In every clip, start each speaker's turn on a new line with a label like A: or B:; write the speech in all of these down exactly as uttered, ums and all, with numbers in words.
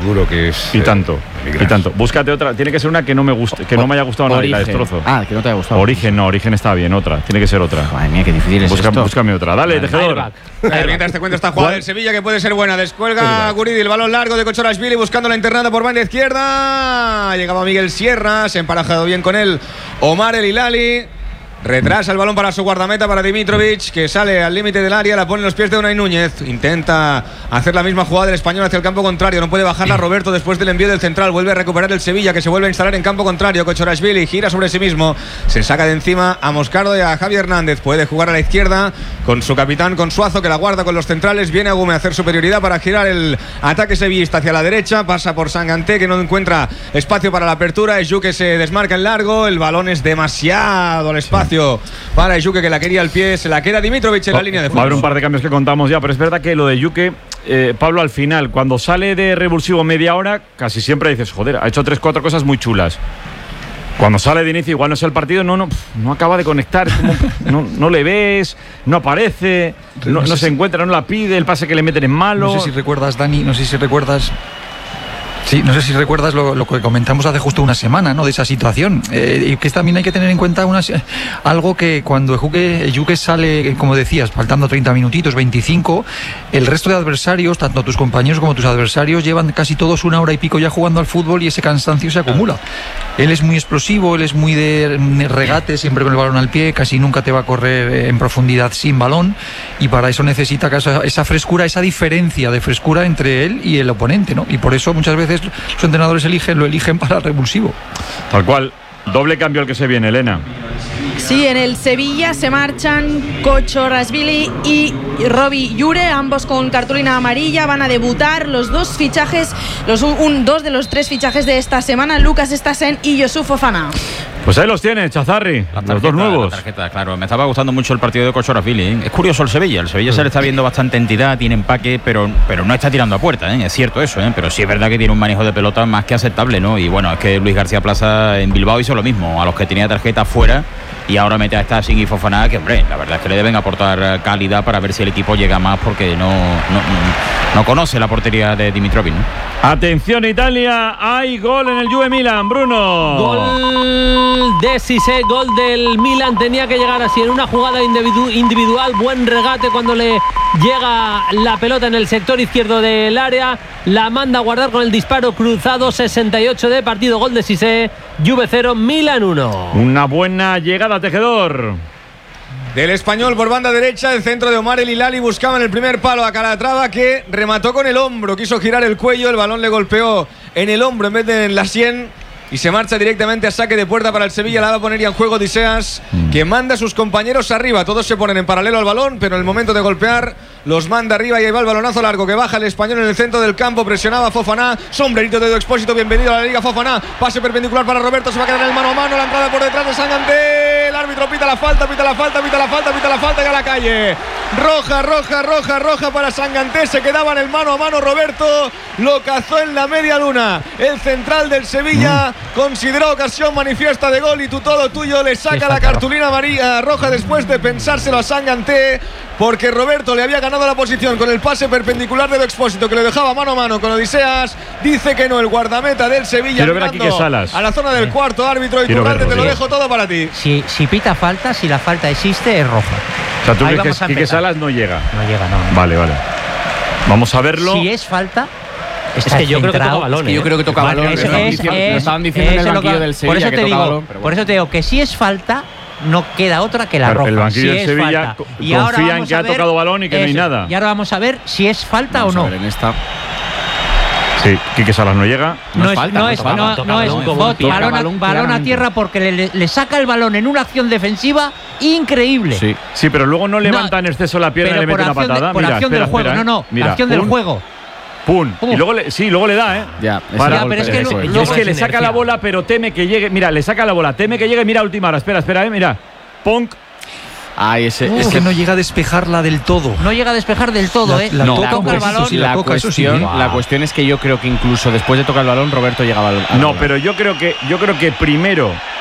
A: duro que es.
B: Y tanto, eh, y tanto. Búscate otra, tiene que ser una que no me guste, que no me haya gustado nada y la destrozo.
C: Ah, que no te haya gustado.
B: Origen, no, Origen está bien, otra, tiene que ser otra.
C: Madre mía, qué difícil es
B: Busca,
C: esto.
B: Búscame otra, dale, tejedor.
D: Mientras te cuento esta jugada del Sevilla que puede ser buena. Descuelga Guridi, el balón largo de Kochorashvili buscando la internada por banda izquierda. Llegaba Miguel Sierra, se ha emparejado bien con él Omar El Hilali. Retrasa el balón para su guardameta, para Dimitrovic, que sale al límite del área, la pone en los pies de Unai Núñez. Intenta hacer la misma jugada del Español hacia el campo contrario. No puede bajarla Roberto después del envío del central. Vuelve a recuperar el Sevilla, que se vuelve a instalar en campo contrario. Kochorashvili gira sobre sí mismo. Se saca de encima a Moscardo y a Javi Hernández. Puede jugar a la izquierda con su capitán, con Suazo, que la guarda con los centrales. Viene Agume a hacer superioridad para girar el ataque sevillista hacia la derecha. Pasa por Sanganté, que no encuentra espacio para la apertura. Eju, que se desmarca en largo. El balón es demasiado el espacio para Ejuke, que la quería al pie, se la queda Dimitrovic en la línea de fondo.
B: Va a haber un par de cambios que contamos ya, pero es verdad que lo de Ejuke, eh, Pablo, al final, cuando sale de revulsivo media hora, casi siempre dices, joder, ha hecho tres, cuatro cosas muy chulas. Cuando sale de inicio, igual no es el partido, no, no, no acaba de conectar, es como, no, no le ves, no aparece, no, no se encuentra, no la pide, el pase que le meten es malo.
E: No sé si recuerdas, Dani, no sé si recuerdas... Sí, no sé si recuerdas lo, lo que comentamos hace justo una semana, ¿no? De esa situación. Eh, y que también hay que tener en cuenta una, algo que cuando Ejuke sale, como decías, faltando treinta minutitos, veinticinco, el resto de adversarios, tanto tus compañeros como tus adversarios, llevan casi todos una hora y pico ya jugando al fútbol y ese cansancio se acumula. Él es muy explosivo, él es muy de regate, siempre con el balón al pie, casi nunca te va a correr en profundidad sin balón, y para eso necesita esa, esa frescura, esa diferencia de frescura entre él y el oponente, ¿no? Y por eso muchas veces los entrenadores eligen, lo eligen para el revulsivo.
B: Tal cual. Doble cambio el que se viene, Elena.
F: Sí, en el Sevilla se marchan Kochorashvili y Robbie Llure, ambos con cartulina amarilla. Van a debutar los dos fichajes, los un, un, dos de los tres fichajes de esta semana, Lucas Stassen y Youssouf Fofana.
B: Pues ahí los tienes, Chazarri,
C: tarjeta,
B: los dos nuevos.
C: La tarjeta, claro. Me estaba gustando mucho el partido de Kochorashvili, ¿eh? Es curioso el Sevilla. El Sevilla se le está viendo bastante entidad, tiene empaque, pero, pero no está tirando a puerta, ¿eh? Es cierto eso, ¿eh? Pero sí es verdad que tiene un manejo de pelota más que aceptable, ¿no? Y bueno, es que Luis García Plaza en Bilbao hizo lo mismo. A los que tenía tarjeta fuera, y ahora mete a Stassen y Fofana, que hombre, la verdad es que le deben aportar calidad para ver si el equipo llega más, porque no, no, no conoce la portería de Dimitrovic, ¿no?
B: Atención Italia, hay gol en el Juve Milan, Bruno.
G: Gol de Cissé, gol del Milan, tenía que llegar así en una jugada individu individual, buen regate cuando le llega la pelota en el sector izquierdo del área, la manda a guardar con el disparo cruzado, sesenta y ocho de partido, gol de Cissé, Juve cero, Milan uno.
B: Una buena llegada, tejedor.
D: Del Español por banda derecha, el centro de Omar El Hilali buscaba en el primer palo a Calatrava, que remató con el hombro, quiso girar el cuello, el balón le golpeó en el hombro en vez de en la sien y se marcha directamente a saque de puerta para el Sevilla. La va a poner ya en juego Odiseas, mm. que manda a sus compañeros arriba, todos se ponen en paralelo al balón, pero en el momento de golpear los manda arriba y ahí va el balonazo largo que baja el Español en el centro del campo, presionaba Fofana, sombrerito de Edu Expósito, bienvenido a la Liga Fofana, pase perpendicular para Roberto, se va a quedar en el mano a mano, la entrada por detrás de Sanganté, el árbitro pita la falta, pita la falta, pita la falta, pita la falta y a la calle, roja, roja, roja, roja para Sanganté, se quedaba en el mano a mano Roberto, lo cazó en la media luna, el central del Sevilla, mm. consideró ocasión manifiesta de gol y tú todo tuyo, le saca la cartulina amarilla roja después de pensárselo a Sanganté, porque Roberto le había ganado la posición con el pase perpendicular de Edu Expósito, que le dejaba mano a mano con Odiseas. Dice que no el guardameta del Sevilla,
B: quiero ver a Quique Salas
D: a la zona del cuarto árbitro. Y Turralde, te lo dejo todo para ti.
H: Si, si pita falta, si la falta existe, es roja.
B: O sea, tú crees que Quique Salas no llega.
H: No llega, no, no.
B: Vale, vale. Vamos a verlo.
H: Si es falta,
G: es que yo creo que toca balón,
C: es que yo creo que toca balón.
H: Lo
C: estaban diciendo en el banquillo del Sevilla.
H: Por eso
C: que
H: te
C: toca
H: digo,
C: balón,
H: por eso te digo que si es falta, no queda otra que la
B: claro,
H: roja.
B: El banquillo
H: si
B: del Sevilla
H: falta.
B: y confía en que ha tocado balón y que eso, no hay nada.
H: Y ahora vamos a ver si es falta
C: vamos
H: o no.
C: A ver en esta.
B: Sí, Quique Salas no llega.
H: No, no es falta, no es, no, no, no es bot, balón, balón, balón a tierra porque le, le saca el balón en una acción defensiva increíble.
B: Sí, sí, pero luego no levanta no, en exceso la pierna y le mete una patada.
H: De, por
B: mira,
H: acción
B: espera,
H: del juego,
B: espera,
H: no, no,
B: mira,
H: acción
B: pum,
H: del juego.
B: Pum. Pum. Y luego le, sí, luego le da, ¿eh?
C: Ya,
B: Para,
H: ya pero es que,
B: eso,
H: lo,
B: es. es que le saca la bola, pero teme que llegue. Mira, le saca la bola, teme que llegue. Mira, última hora. Espera, espera, ¿eh? Mira. Punk.
C: Ay, ese,
E: uh,
C: es
E: que no llega a despejarla del todo.
H: No llega a despejar del todo,
E: la,
H: ¿eh?
E: La
C: no,
E: toca,
C: toca
E: el balón.
C: Sí, la,
E: la, toca,
C: cuestión,
E: sí, ¿eh?
C: la cuestión es que yo creo que incluso después de tocar el balón, Roberto llegaba al.
B: No, pero yo creo que yo creo que primero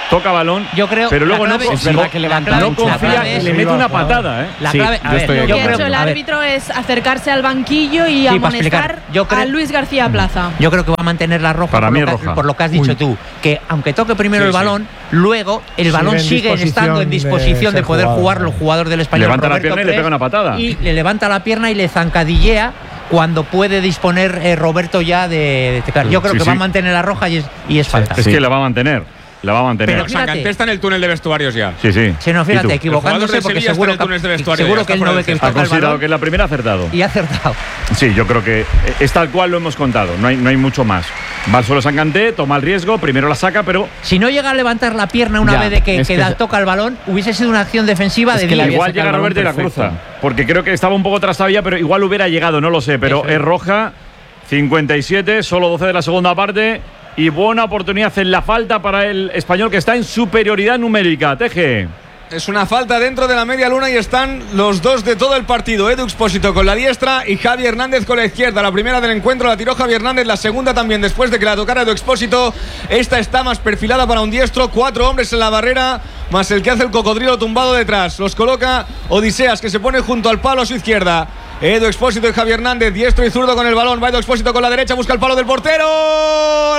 B: toca balón,
H: yo creo,
B: pero luego no,
C: es verdad que levanta
B: no
C: mucho,
B: confía y le mete una patada. ¿eh?
H: La
C: Sí,
H: clave, a
C: yo
H: ver,
C: estoy de
H: yo
F: Lo que
H: creo,
F: ha hecho el
H: a ver,
F: árbitro es acercarse al banquillo y
H: Sí, para
F: amonestar
H: explicar. Yo creo-
F: a Luis García Plaza.
H: Yo creo que va a mantener la roja,
B: Para
H: por,
B: mí
H: lo
B: es
H: que,
B: roja.
H: por lo que has dicho
A: Uy.
H: tú, que aunque toque primero
D: Sí,
H: el
D: sí.
H: balón, luego el balón
A: Sigue en
H: sigue estando en disposición de,
A: ser
H: poder
A: jugado.
H: jugar los jugadores del Español.
B: Levanta la
H: Roberto
B: pierna y le
H: Cres,
B: pega una patada.
H: Y le levanta la pierna y le zancadillea cuando puede disponer eh, Roberto ya de, de Yo creo
B: Sí,
H: que
B: sí.
H: va a mantener la roja y es, y es falta.
B: Es que la va a mantener, la va a mantener.
H: Pero fíjate.
D: Sanganté está en el túnel de vestuarios ya.
B: Sí, sí.
H: Si no,
B: ¿Y tú?
H: fíjate,
D: El
H: equivocándose
D: jugador del
H: porque
D: Sevilla
H: seguro,
D: está en el túnel de
H: que,
D: vestuario,
H: seguro
D: ya
H: que él
D: está
H: no
D: fuera
H: ve
D: del
H: que
D: césped.
B: Ha
H: toca el
B: considerado
H: balón
B: que es la primera acertado.
H: y ha acertado.
B: Sí, yo creo que es tal cual lo hemos contado. No hay, no hay mucho más. Va al suelo Sanganté, toma el riesgo, primero la saca, pero
H: Si no llega a levantar la pierna una
C: Ya,
H: vez de que,
C: es
H: que
C: que
H: da-
C: es-
H: toca el balón, hubiese sido una acción defensiva
C: Es
H: de
C: que la
H: diez.
C: había
B: igual
C: sacado
B: llega
C: el balón
B: Roberto y la
C: perfecto.
B: cruza. Porque creo que estaba un poco trastabilla, pero igual hubiera llegado, no lo sé. Pero
H: Eso
B: es
H: es.
B: roja, cincuenta y siete, solo doce de la segunda parte. Y buena oportunidad en la falta para el español que está en superioridad numérica. Teje.
D: Es una falta dentro de la media luna y están los dos de todo el partido. Edu Expósito con la diestra y Javi Hernández con la izquierda. La primera del encuentro la tiró Javi Hernández, la segunda también después de que la tocara Edu Expósito. Esta está más perfilada para un diestro. Cuatro hombres en la barrera, más el que hace el cocodrilo tumbado detrás. Los coloca Odiseas, que se pone junto al palo a su izquierda. Edu Expósito y Javi Hernández, diestro y zurdo con el balón. Va Edu Expósito con la derecha, busca el palo del portero. La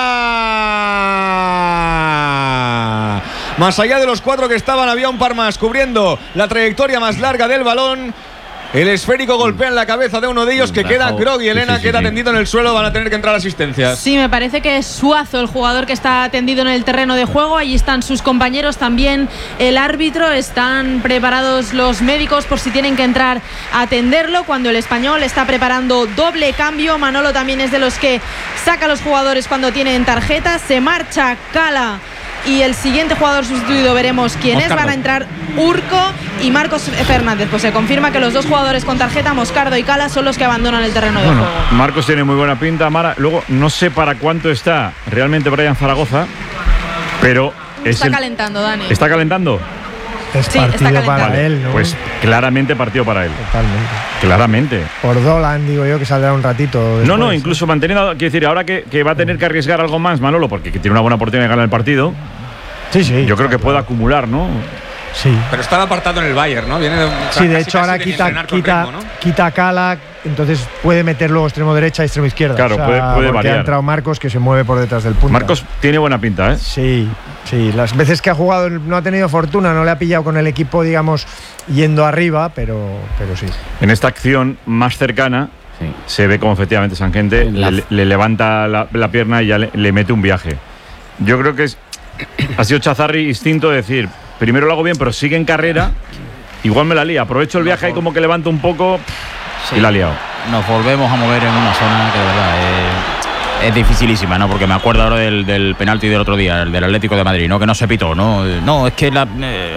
D: barrera. Más allá de los cuatro que estaban, había un par más cubriendo la trayectoria más larga del balón. El esférico golpea en la cabeza de uno de ellos, que queda groggy. Elena
B: sí, sí,
D: queda
B: sí.
D: tendido en el suelo. Van a tener que entrar asistencias.
F: Sí, me parece que es Suazo el jugador que está tendido en el terreno de juego. Allí están sus compañeros, también el árbitro. Están preparados los médicos por si tienen que entrar a atenderlo. Cuando el español está preparando doble cambio, Manolo también es de los que saca a los jugadores cuando tienen tarjeta. Se marcha Cala. Y el siguiente jugador sustituido veremos quién es. Van a entrar Urco y Marcos Fernández. Pues se confirma que los dos jugadores con tarjeta, Moscardo y Cala, son los que abandonan el terreno de
B: Bueno,
F: juego.
B: Marcos tiene muy buena pinta, Mara. Luego, no sé para cuánto está realmente Brian Zaragoza, pero es
F: Está
B: el-
F: calentando, Dani.
B: ¿Está calentando?
A: Es
F: Sí, está
A: partido
F: calentado.
A: para
B: Vale,
A: él, ¿no?
B: pues claramente partido para él.
A: Totalmente.
B: Claramente.
A: Por Dolan, digo yo, que saldrá un ratito.
B: No, no,
A: después,
B: incluso manteniendo, quiero decir, ahora que, que va a tener que arriesgar algo más Manolo, porque que tiene una buena oportunidad de ganar el partido,
A: Sí, sí.
B: yo creo que puede acumular, ¿no?
A: Sí.
D: Pero estaba apartado en el Bayern, ¿no? Viene de,
A: Sí, de
D: casi,
A: hecho
D: casi
A: ahora
D: de
A: quita,
D: entrenar con
A: quita,
D: ritmo, ¿no?
A: quita a Cala, entonces puede meter luego extremo derecha y extremo izquierda.
B: Claro, puede- puede
A: porque
B: variar.
A: ha entrado Marcos, que se mueve por detrás del punto.
B: Marcos tiene buena pinta, ¿eh?
A: Sí, sí. Las veces que ha jugado no ha tenido fortuna, no le ha pillado con el equipo, digamos, yendo arriba, pero, pero sí.
B: En esta acción más cercana
C: Sí.
B: se ve como efectivamente Sanjente
C: La-
B: le, le levanta la, la pierna y ya le, le mete un viaje. Yo creo que es, ha sido Chazarri instinto de decir, primero lo hago bien, pero sigue en carrera, igual me la lía. Aprovecho el viaje y como que levanto un poco
C: Sí.
B: y la ha liado.
C: Nos volvemos a mover en una zona que de verdad es, es dificilísima, ¿no? Porque me acuerdo ahora del, del penalti del otro día, el del Atlético de Madrid, ¿no? Que no se pitó, ¿no? No, es que la, eh,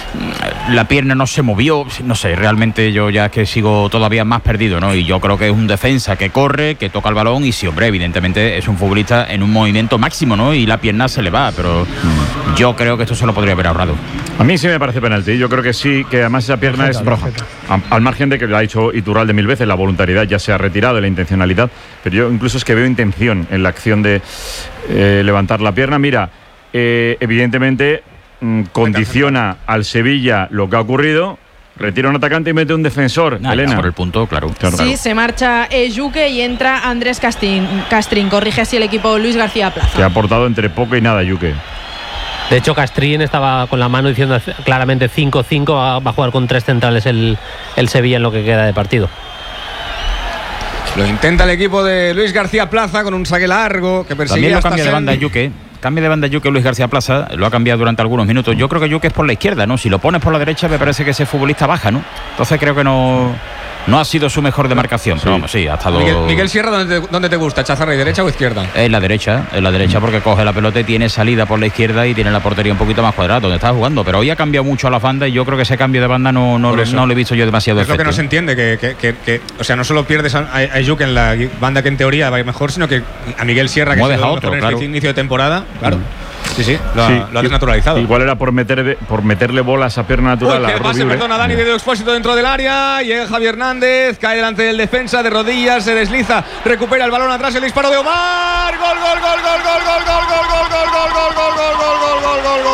C: la pierna no se movió, no sé, realmente yo ya que sigo todavía más perdido, ¿no? Y yo creo que es un defensa que corre, que toca el balón y sí, hombre, evidentemente es un futbolista en un movimiento máximo, ¿no? Y la pierna se le va, pero yo creo que esto se lo podría haber ahorrado.
B: A mí sí me parece penalti. Yo creo que sí, que además esa pierna
A: Tarjeta,
B: es roja.
A: tarjeta.
B: A- Al margen de que lo ha dicho Iturralde mil veces, la voluntariedad ya se ha retirado, la intencionalidad. Pero yo incluso es que veo intención en la acción de eh, levantar la pierna. Mira, eh, evidentemente mm, condiciona al Sevilla lo que ha ocurrido. Retira un atacante y mete un defensor.
C: Nada,
B: Elena.
C: por el punto, claro.
B: Claro,
F: Sí,
B: claro.
F: se marcha Ejuque y entra Andrés Castrín. Castrín corrige así el equipo Luis García Plaza.
B: Que ha aportado entre poco y nada, Yuque.
G: De hecho, Castrín estaba con la mano diciendo claramente cinco cinco, va va a jugar con tres centrales el, el Sevilla en lo que queda de partido.
D: Lo intenta el equipo de Luis García Plaza con un saque largo que
C: También
D: persigue
C: lo
D: hasta
C: cambia de banda
D: Sendi.
C: Yuque. Cambia de banda Yuque Luis García Plaza. Lo ha cambiado durante algunos minutos. Yo creo que Yuque es por la izquierda, ¿no? Si lo pones por la derecha, me parece que ese futbolista baja, ¿no? Entonces creo que no, no ha sido su mejor demarcación. Pero vamos, sí, ha estado.
D: Miguel, Miguel Sierra, ¿dónde te, dónde te gusta? ¿Chazarri, derecha o izquierda?
C: Es la derecha, es la derecha porque coge la pelota y tiene salida por la izquierda y tiene la portería un poquito más cuadrada donde está jugando. Pero hoy ha cambiado mucho a la banda y yo creo que ese cambio de banda no, no,
D: Por
C: le-
D: eso.
C: no le he visto yo demasiado
D: Es lo que
C: efecto.
D: no se entiende, que, que, que, que- o sea, no solo pierdes a, a, a Yuque en la banda que en teoría va a ir mejor, sino que a Miguel Sierra, que
C: Mueves
D: ha sido
C: a
D: lo
C: otro,
D: mejor en
C: claro.
D: este inicio de temporada, claro. Sí, sí, lo, ha-
B: Sí,
D: lo ha
B: i-
D: desnaturalizado.
B: Igual era por, meter, por meterle bola a esa pierna natural.
D: Uy,
B: a
D: que
B: Robbie
D: pase,
B: Ure.
D: perdona, Dani de Edu Expósito dentro del área. Llega Javier Hernández, cae delante del defensa de rodillas, se desliza, recupera el balón atrás, el disparo de Omar. Gol, gol, gol, gol, gol, gol, gol, gol, gol, gol, gol, gol, gol, gol, gol, gol, gol, gol,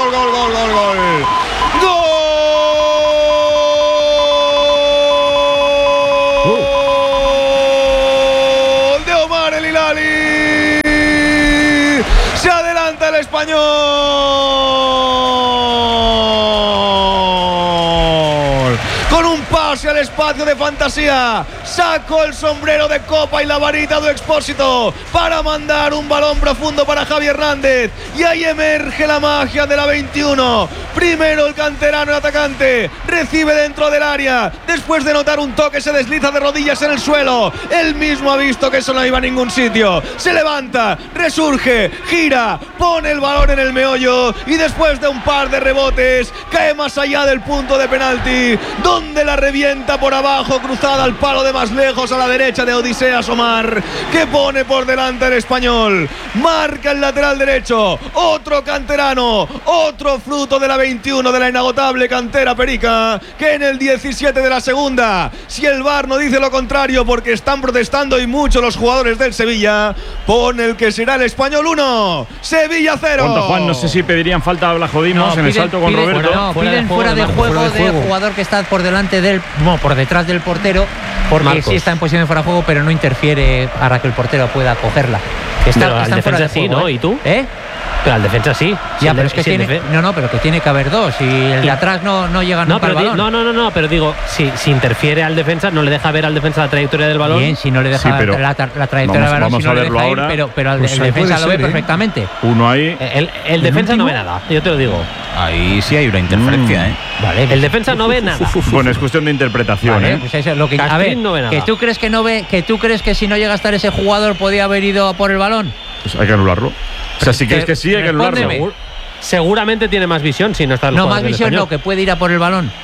D: Español. Con un pase al espacio de fantasía, sacó el sombrero de copa y la varita de Expósito para mandar un balón profundo para Javi Hernández. Y ahí emerge la magia de la veintiuno. Primero el canterano, el atacante, recibe dentro del área. Después de notar un toque, se desliza de rodillas en el suelo. Él mismo ha visto que eso no iba a ningún sitio. Se levanta, resurge, gira, pone el balón en el meollo. Y después de un par de rebotes, cae más allá del punto de penalti, donde la revienta por abajo, cruzada al palo de más lejos, a la derecha de Odiseas Omar, que pone por delante el Español. Marca el lateral derecho, otro canterano, otro fruto de la veintiuno de la inagotable cantera perica, que en el diecisiete de la segunda, si el V A R no dice lo contrario, porque están protestando y mucho los jugadores del Sevilla, pone el que será el Español uno, Sevilla cero.
B: Cuánto, Juan, no sé si pedirían falta a Blajodimos
H: No,
B: en el
H: piden-
B: salto con
H: piden-
B: Roberto.
H: no,
G: Fuera de
H: piden
G: juego
H: fuera de
G: de
H: juego
G: Marcos.
H: de jugador que está por delante del, no, por detrás del portero, porque
G: Marcos.
H: sí está en posición de fuera de juego, pero no interfiere para que el portero pueda cogerla. Está,
G: Pero al
H: está en fuera
G: defensa
H: de
G: sí,
H: juego,
G: ¿no?
H: ¿eh?
G: ¿Y tú?
H: ¿Eh?
G: Pero al defensa sí. Si
H: Ya,
G: el
H: pero
G: de-
H: es que
G: si el
H: tiene,
G: defe-
H: no, no, pero que tiene que haber dos y el de
G: Y-
H: atrás no, no llega
G: No,
H: nunca al
G: pero di-
H: balón.
G: no, no, no, no, pero digo, si, si interfiere al defensa, no le deja ver al defensa la trayectoria del balón.
H: Bien, si no le deja
B: Sí, pero
H: la, la- la trayectoria
B: vamos-
H: del balón,
B: vamos
H: si no
B: a
H: le
B: verlo
H: deja ir,
B: ahora.
H: pero, pero el-
A: Pues
H: el
A: ahí
H: defensa
A: puede
H: lo ve
A: ser, ¿eh?
H: perfectamente.
B: Uno ahí.
G: El, el defensa no ve nada, yo te lo digo.
C: Ahí sí hay una interferencia,
B: Mm.
C: ¿eh?
H: Vale,
G: El defensa no ve nada.
B: Bueno, es cuestión de interpretación,
H: Vale,
B: ¿eh?
H: pues eso es lo que a
G: Castrín
H: ver,
G: no ve nada.
H: que tú crees que no ve, que tú crees que si no llega a estar ese jugador podía haber ido a por el balón.
B: Pues hay que anularlo. O sea, si crees que sí, hay que anularlo.
H: Respóndeme.
G: Segur- seguramente tiene más visión si no está el
H: No,
G: jugador
H: más
G: del
H: visión no,
G: Español.
H: que puede ir a por el balón.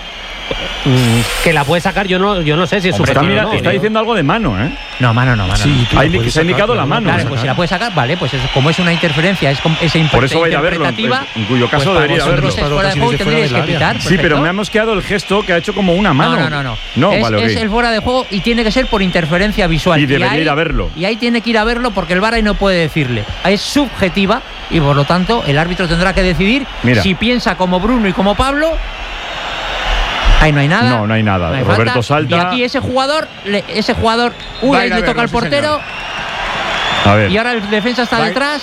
G: Mm, que la puede sacar, yo no, yo no sé si es
B: Hombre, está,
G: subjetivo
B: mira-
G: o no.
B: está diciendo algo de mano, ¿eh?
H: No, mano, no, mano.
E: Sí,
H: no.
E: tú la
B: Ahí
E: puedes
B: se ha
E: sacar,
B: indicado la
E: claro.
B: mano.
H: Claro,
B: ¿eh?
H: pues si la puede sacar, vale, pues es- como es una interferencia, es, com- es imper-
B: Por eso va a ir a verlo,
H: interpretativa,
B: en cuyo caso
H: pues para
B: debería
H: vosotros
B: verlo.
H: es fuera de
E: Casi
H: juego y
E: desde fuera
H: tendríais que
E: del área.
H: pitar.
B: Sí, pero
H: perfecto.
B: me ha mosqueado el gesto que ha hecho como una mano.
H: No, no, no, no.
B: No,
H: es,
B: vale,
H: es
B: ok.
H: el fuera de juego y tiene que ser por interferencia visual.
B: Y debería
H: ahí-
B: ir a verlo.
H: Y ahí tiene que ir a verlo porque el V A R ahí no puede decirle. Es subjetiva y por lo tanto el árbitro tendrá que decidir
B: Mira.
H: si piensa como Bruno y como Pablo. Ahí no hay nada.
B: No, no hay nada.
H: hay
B: Roberto
H: falta.
B: salta.
H: Y aquí ese jugador, le- ese jugador, uy,
D: Va a
H: ahí
D: ir a
H: le toca
D: verlo,
H: al
D: sí,
H: portero
B: A ver.
H: y ahora el defensa está
D: Va a-
H: detrás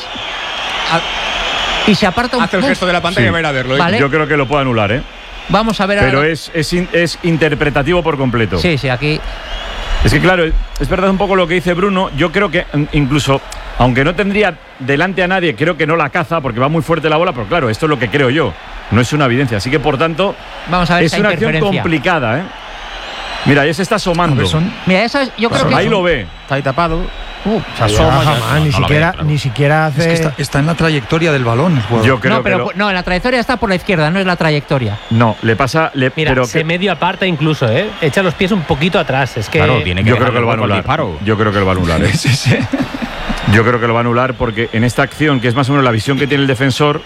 H: y se aparta un
D: Hace el
H: uf,
D: gesto de la pantalla
B: Sí.
D: y va a ir a verlo. ¿eh?
H: Vale.
B: Yo creo que lo puede anular, ¿eh?
H: Vamos a ver
B: Pero
H: ahora.
B: es, es, in- es interpretativo por completo.
H: Sí, sí, aquí.
B: Es que claro, es verdad un poco lo que dice Bruno. Yo creo que mm, incluso, aunque no tendría delante a nadie, creo que no la caza porque va muy fuerte la bola, pero claro, esto es lo que creo yo. No es una evidencia. Así que por tanto,
H: Vamos a ver
B: es
H: esa
B: una acción
H: interferencia.
B: complicada, ¿eh? Mira, ahí se está asomando.
E: A ver, son-
H: Mira, esa es- yo creo que
B: Ahí lo ve.
C: Está ahí tapado.
H: Uh,
C: Se asoma.
A: Jamás,
C: ya-
A: ni,
C: no, no lo
A: siquiera,
C: ve, claro.
A: ni siquiera hace.
E: Es que está, está en la trayectoria del balón el jugador.
B: Yo creo
H: no, pero
B: que lo-
H: no, la trayectoria está por la izquierda, no es la trayectoria.
B: no, le pasa. Le,
G: Mira,
B: pero
G: se
B: que-
G: medio aparta incluso, ¿eh? Echa los pies un poquito atrás. Es que.
C: Claro, tiene que
B: yo creo
C: dejarle
B: que lo va a
C: hueco al
B: anular.
C: disparo.
B: Yo creo que lo va a anular. ¿eh?
E: Sí, sí.
B: Yo creo que lo va a anular porque en esta acción, que es más o menos la visión que tiene el defensor,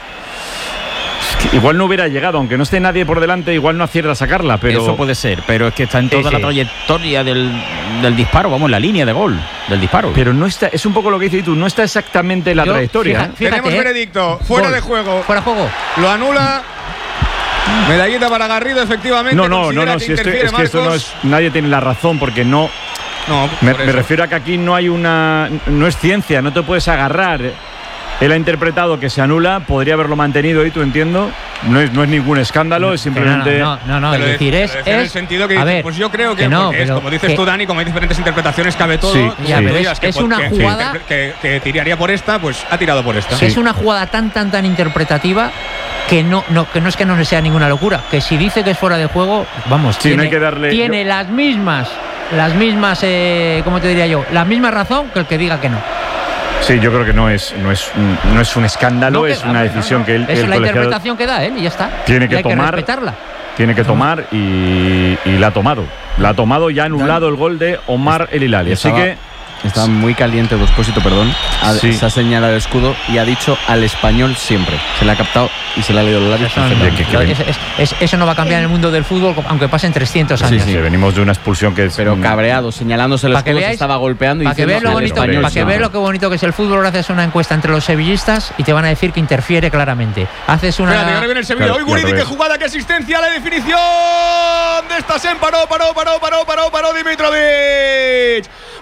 B: es que igual no hubiera llegado, aunque no esté nadie por delante, igual no acierta a sacarla, pero
C: Eso puede ser, pero es que está en
G: Sí,
C: toda la
G: sí.
C: trayectoria del, del disparo, vamos, en la línea de gol del disparo.
B: pero no está, es un poco lo que dices tú, no está exactamente en la
H: Yo,
B: trayectoria.
H: fija-
B: ¿eh?
H: fíjate,
D: Tenemos
H: ¿eh?
D: veredicto. Fuera
H: Gol.
D: de juego.
H: Fuera de juego.
D: Lo anula. Medallita para Garrido, efectivamente.
B: No, no, no,
D: Considera
B: no,
D: que
B: si esto,
D: interfiere
B: es que esto no
D: Marcos.
B: es, nadie tiene la razón porque no,
D: No,
B: me,
D: por
B: me
D: eso.
B: refiero a que aquí no hay una, no es ciencia, no te puedes agarrar. Él ha interpretado que se anula, podría haberlo mantenido y tú entiendo, no es, no es ningún escándalo, es simplemente.
H: No, no, no, no,
D: Te
H: es
D: lo
H: decir,
D: decía-
H: es.
D: te lo decía en el
H: es-
D: sentido que
H: a
D: dices,
H: ver,
D: pues yo creo que,
H: que no,
D: porque es,
H: pero
D: como dices
H: que-
D: tú, Dani, como hay diferentes interpretaciones, cabe todo.
B: Sí,
D: pues
B: ya,
D: tú
B: pero
D: digas
H: es-
D: que
H: es
D: por-
H: una
D: que-
H: jugada-
D: que, que- que tiraría por esta, pues ha tirado por esta.
B: Sí.
H: Es una jugada tan, tan, tan interpretativa que no, no, que no es que no sea ninguna locura. Que si dice que es fuera de juego, vamos,
B: Sí, no
H: tiene,
B: hay que darle-
H: tiene
B: yo-
H: las mismas, las mismas, eh, ¿cómo te diría yo? La misma razón que el que diga que no.
B: Sí, yo creo que no es, no es, un- no es un escándalo,
H: No, que-
B: es una
H: no,
B: decisión
H: no.
B: que el,
H: Esa
B: el
H: es la
B: colegiado
H: interpretación que da él y ya está.
B: tiene
H: Y
B: que
H: hay
B: tomar.
H: que respetarla.
B: Tiene que tomar y, y la ha tomado. La ha tomado y ha anulado el gol de Omar El Hilali. Así
I: Estaba-
B: que
I: Está muy caliente Despósito, perdón. Ha-
B: Sí.
I: Se ha señalado el escudo y ha dicho al español siempre. Se le ha captado y se le ha leído los labios.
H: Eso, no-
I: perfectamente.
B: que- que-
H: es- es- es- eso no va a cambiar en el mundo del fútbol, aunque pasen trescientos años.
B: sí, venimos de una expulsión que es.
I: Pero
B: mm,
I: cabreado, señalándose el
H: Pa' que
I: escudo, se
H: veáis-
I: estaba golpeando y
H: Para que
I: diciendo
H: veas lo
I: al
H: bonito,
I: español
H: para que
I: siempre.
H: veas lo que bonito que es el fútbol, ahora haces una encuesta entre los sevillistas y te van a decir que interfiere claramente. Haces una.
D: Espérate, ahora viene el Sevilla.
B: Claro,
D: Hoy
B: y al
D: Guridi, qué
B: revés.
D: jugada, qué asistencia, la definición de esta Sen. Paró, paró, paró, paró, paró, paró, paró Dimitrovic.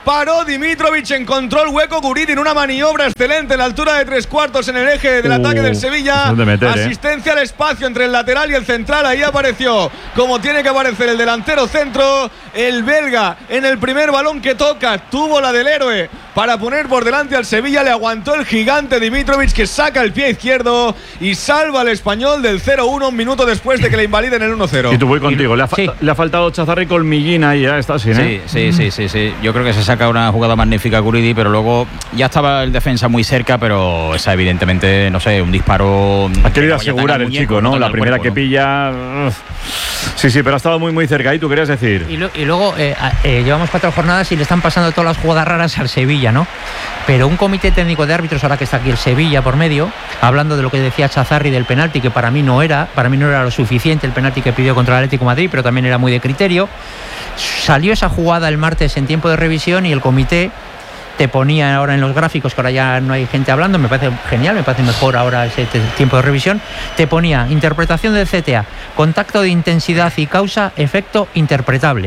D: Paró Dimitrovic, encontró el hueco Guridi en una maniobra excelente en la altura de tres cuartos en el eje del uh, ataque del Sevilla.
B: Meter,
D: Asistencia
B: eh.
D: al espacio entre el lateral y el central. Ahí apareció como tiene que aparecer el delantero centro. El belga en el primer balón que toca tuvo la del héroe para poner por delante al Sevilla. Le aguantó el gigante Dimitrovic, que saca el pie izquierdo y salva al Español del cero uno un minuto después de que le invaliden el uno cero.
B: Y tú voy contigo. Le ha, sí. le ha faltado Chazarri colmillín ahí. Ya está así, ¿eh?
C: Sí, sí, sí, sí, sí. Yo creo que se saca una jugada magnífica Guridi, pero luego ya estaba el defensa muy cerca, pero esa evidentemente, no sé, un disparo.
B: Ha querido asegurar el chico, ¿no? La primera que pilla. Sí, sí, pero ha estado muy, muy cerca. ¿Y tú querías decir?
H: Y, lo, y luego eh, eh, llevamos cuatro jornadas y le están pasando todas las jugadas raras al Sevilla, ¿no? Pero un comité técnico de árbitros, ahora que está aquí el Sevilla por medio, hablando de lo que decía Chazarri del penalti, que para mí no era, para mí no era lo suficiente el penalti que pidió contra el Atlético de Madrid, pero también era muy de criterio. Salió esa jugada el martes en tiempo de revisión y el comité te ponía ahora en los gráficos, que ahora ya no hay gente hablando, me parece genial, me parece mejor ahora ese tiempo de revisión, te ponía interpretación del C T A, contacto de intensidad y causa, efecto interpretable.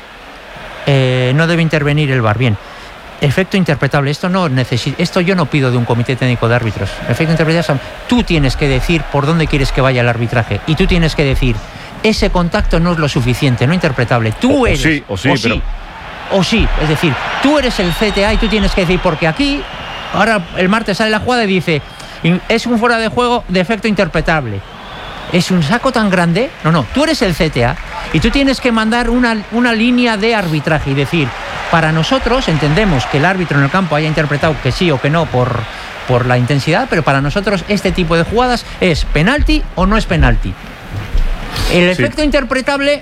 H: Eh, no debe intervenir el V A R, bien. Efecto interpretable, esto no necesita, esto yo no pido de un comité técnico de árbitros. Efecto interpretable, tú tienes que decir por dónde quieres que vaya el arbitraje y tú tienes que decir, ese contacto no es lo suficiente, no interpretable. Tú
B: o,
H: eres.
B: O sí, o sí,
H: o
B: pero...
H: sí. O sí, es decir, tú eres el C T A y tú tienes que decir, porque aquí, ahora el martes sale la jugada y dice, es un fuera de juego de efecto interpretable. ¿Es un saco tan grande? No, no, tú eres el C T A y tú tienes que mandar una, una línea de arbitraje y decir, para nosotros entendemos que el árbitro en el campo haya interpretado que sí o que no por, por la intensidad, pero para nosotros este tipo de jugadas es penalti o no es penalti. El efecto sí. interpretable...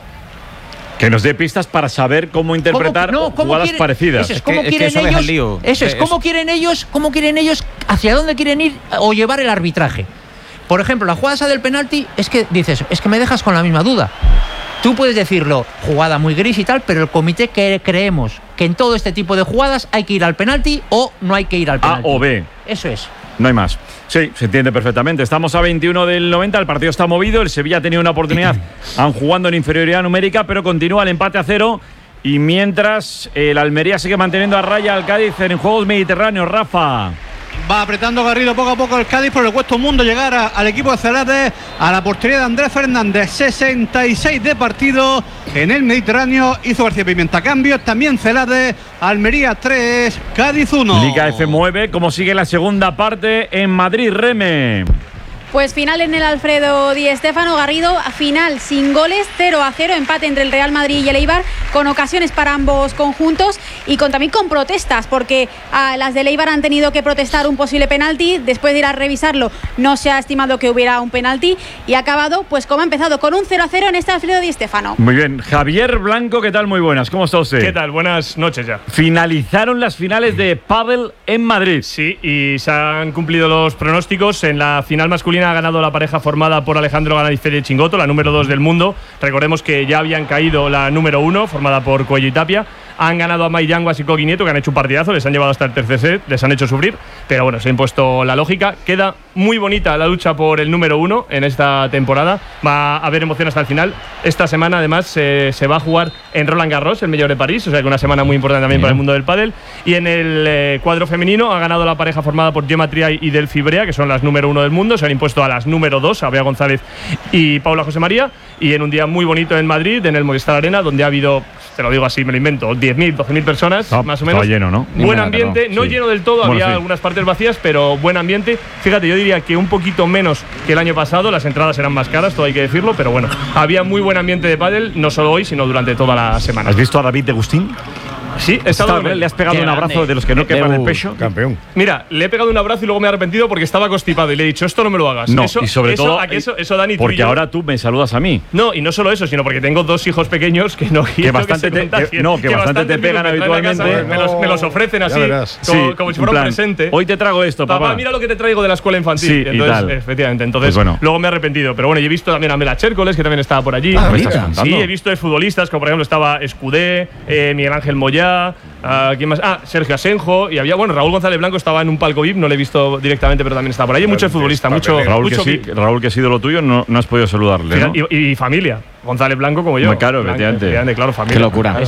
B: Que nos dé pistas para saber cómo interpretar
H: ¿Cómo, no, cómo
B: jugadas
H: quieren,
B: parecidas.
H: Eso es, ¿cómo es que, quieren es que eso ellos? El lío. Eso es, es, ¿cómo quieren ellos? ¿Cómo quieren ellos? ¿Hacia dónde quieren ir o llevar el arbitraje? Por ejemplo, la jugada esa del penalti es que dices, es que me dejas con la misma duda. Tú puedes decirlo, jugada muy gris y tal, pero el comité que creemos que en todo este tipo de jugadas hay que ir al penalti o no hay que ir al penalti.
B: A o B.
H: Eso es.
B: No hay más. Sí, se entiende perfectamente. Estamos a veintiuno del noventa, el partido está movido, el Sevilla ha tenido una oportunidad, han jugando en inferioridad numérica, pero continúa el empate a cero. Y mientras el Almería sigue manteniendo a raya al Cádiz en Juegos Mediterráneos, Rafa.
J: Va apretando Garrido poco a poco el Cádiz, pero le cuesta un mundo llegar a, al equipo de Celades, a la portería de Andrés Fernández. sesenta y seis de partido en el Mediterráneo. Hizo García Pimienta cambios, también Celades. Almería tres, Cádiz uno.
B: Liga F nueve, ¿cómo sigue la segunda parte en Madrid, Reme?
K: Pues final en el Alfredo Di Stéfano. Garrido, final sin goles, cero a cero, empate entre el Real Madrid y el Eibar, con ocasiones para ambos conjuntos y con, también con protestas, porque a las del Eibar han tenido que protestar un posible penalti. Después de ir a revisarlo, no se ha estimado que hubiera un penalti y ha acabado, pues como ha empezado, con un cero a cero en este Alfredo Di Stéfano.
B: Muy bien. Javier Blanco, ¿qué tal? Muy buenas. ¿Cómo está usted?
L: ¿Qué tal? Buenas noches ya.
B: Finalizaron las finales de pádel en Madrid.
L: Sí, y se han cumplido los pronósticos. En la final masculina ha ganado la pareja formada por Alejandro Galán y Fede Chingoto, la número dos del mundo. Recordemos que ya habían caído la número uno, formada por Cuello y Tapia. Han ganado a May Yanguas y Coqui Nieto, que han hecho un partidazo, les han llevado hasta el tercer set, les han hecho sufrir, pero bueno, se ha impuesto la lógica. Queda muy bonita la lucha por el número uno en esta temporada. Va a haber emoción hasta el final. Esta semana, además, se, se va a jugar en Roland Garros, el Mayor de París, o sea que una semana muy importante también Bien. para el mundo del pádel. Y en el eh, cuadro femenino ha ganado la pareja formada por Gemma Triay y Delphi Brea, que son las número uno del mundo. Se han impuesto a las número dos, a Bea González y Paula José María. Y en un día muy bonito en Madrid, en el Movistar Arena, donde ha habido, te lo digo así, me lo invento, diez mil, doce mil personas, no, más o menos.
B: Estaba lleno, ¿no?
L: Buen ambiente, no, no sí. lleno del todo, bueno, había sí. algunas partes vacías, pero buen ambiente. Fíjate, yo diría que un poquito menos que el año pasado, las entradas eran más caras, todo hay que decirlo, pero bueno, había muy buen ambiente de pádel, no solo hoy, sino durante toda la semana.
B: ¿Has visto a David de Agustín?
L: Sí, he estado
B: ¿Le has pegado un abrazo grande. de los que no quepan el pecho?
A: Campeón.
L: Mira, le he pegado un abrazo y luego me he arrepentido porque estaba constipado y le he dicho, esto no me lo hagas.
B: No,
L: eso,
B: y sobre
L: eso,
B: todo,
L: eso, eso, Dani,
B: porque
L: tú yo,
B: ahora tú me saludas a mí.
L: No, y no solo eso, sino porque tengo dos hijos pequeños que no
B: que bastante
L: que
B: te, que, no, que, que bastante te pegan habitualmente.
L: Casa,
B: no,
L: me, los, me los ofrecen así, como,
B: sí,
L: como si fuera
B: plan,
L: un presente.
B: Hoy te traigo esto, papá.
L: Papá, mira lo que te traigo de la escuela infantil.
B: Sí,
L: entonces,
B: y tal.
L: efectivamente, entonces
B: pues bueno.
L: luego me he arrepentido. Pero bueno, yo he visto también a Mela Chércoles, que también estaba por allí.
B: Ah, mira.
L: Sí, he visto de futbolistas, como por ejemplo estaba Escudé, eh, Miguel Ángel Moyá, uh, ¿quién más? Ah, Sergio Asenjo, y había, bueno, Raúl González Blanco estaba en un palco V I P, no le he visto directamente, pero también estaba por ahí. Hay muchos futbolistas, mucho,
B: Raúl,
L: mucho
B: que sí, Raúl, que ha sido lo tuyo, no, no has podido saludarle, ¿no?
L: Y, y familia. González Blanco como yo.
B: Muy claro, efectivamente.
L: Claro, familia.
I: Qué locura.
L: Claro.
H: Esto,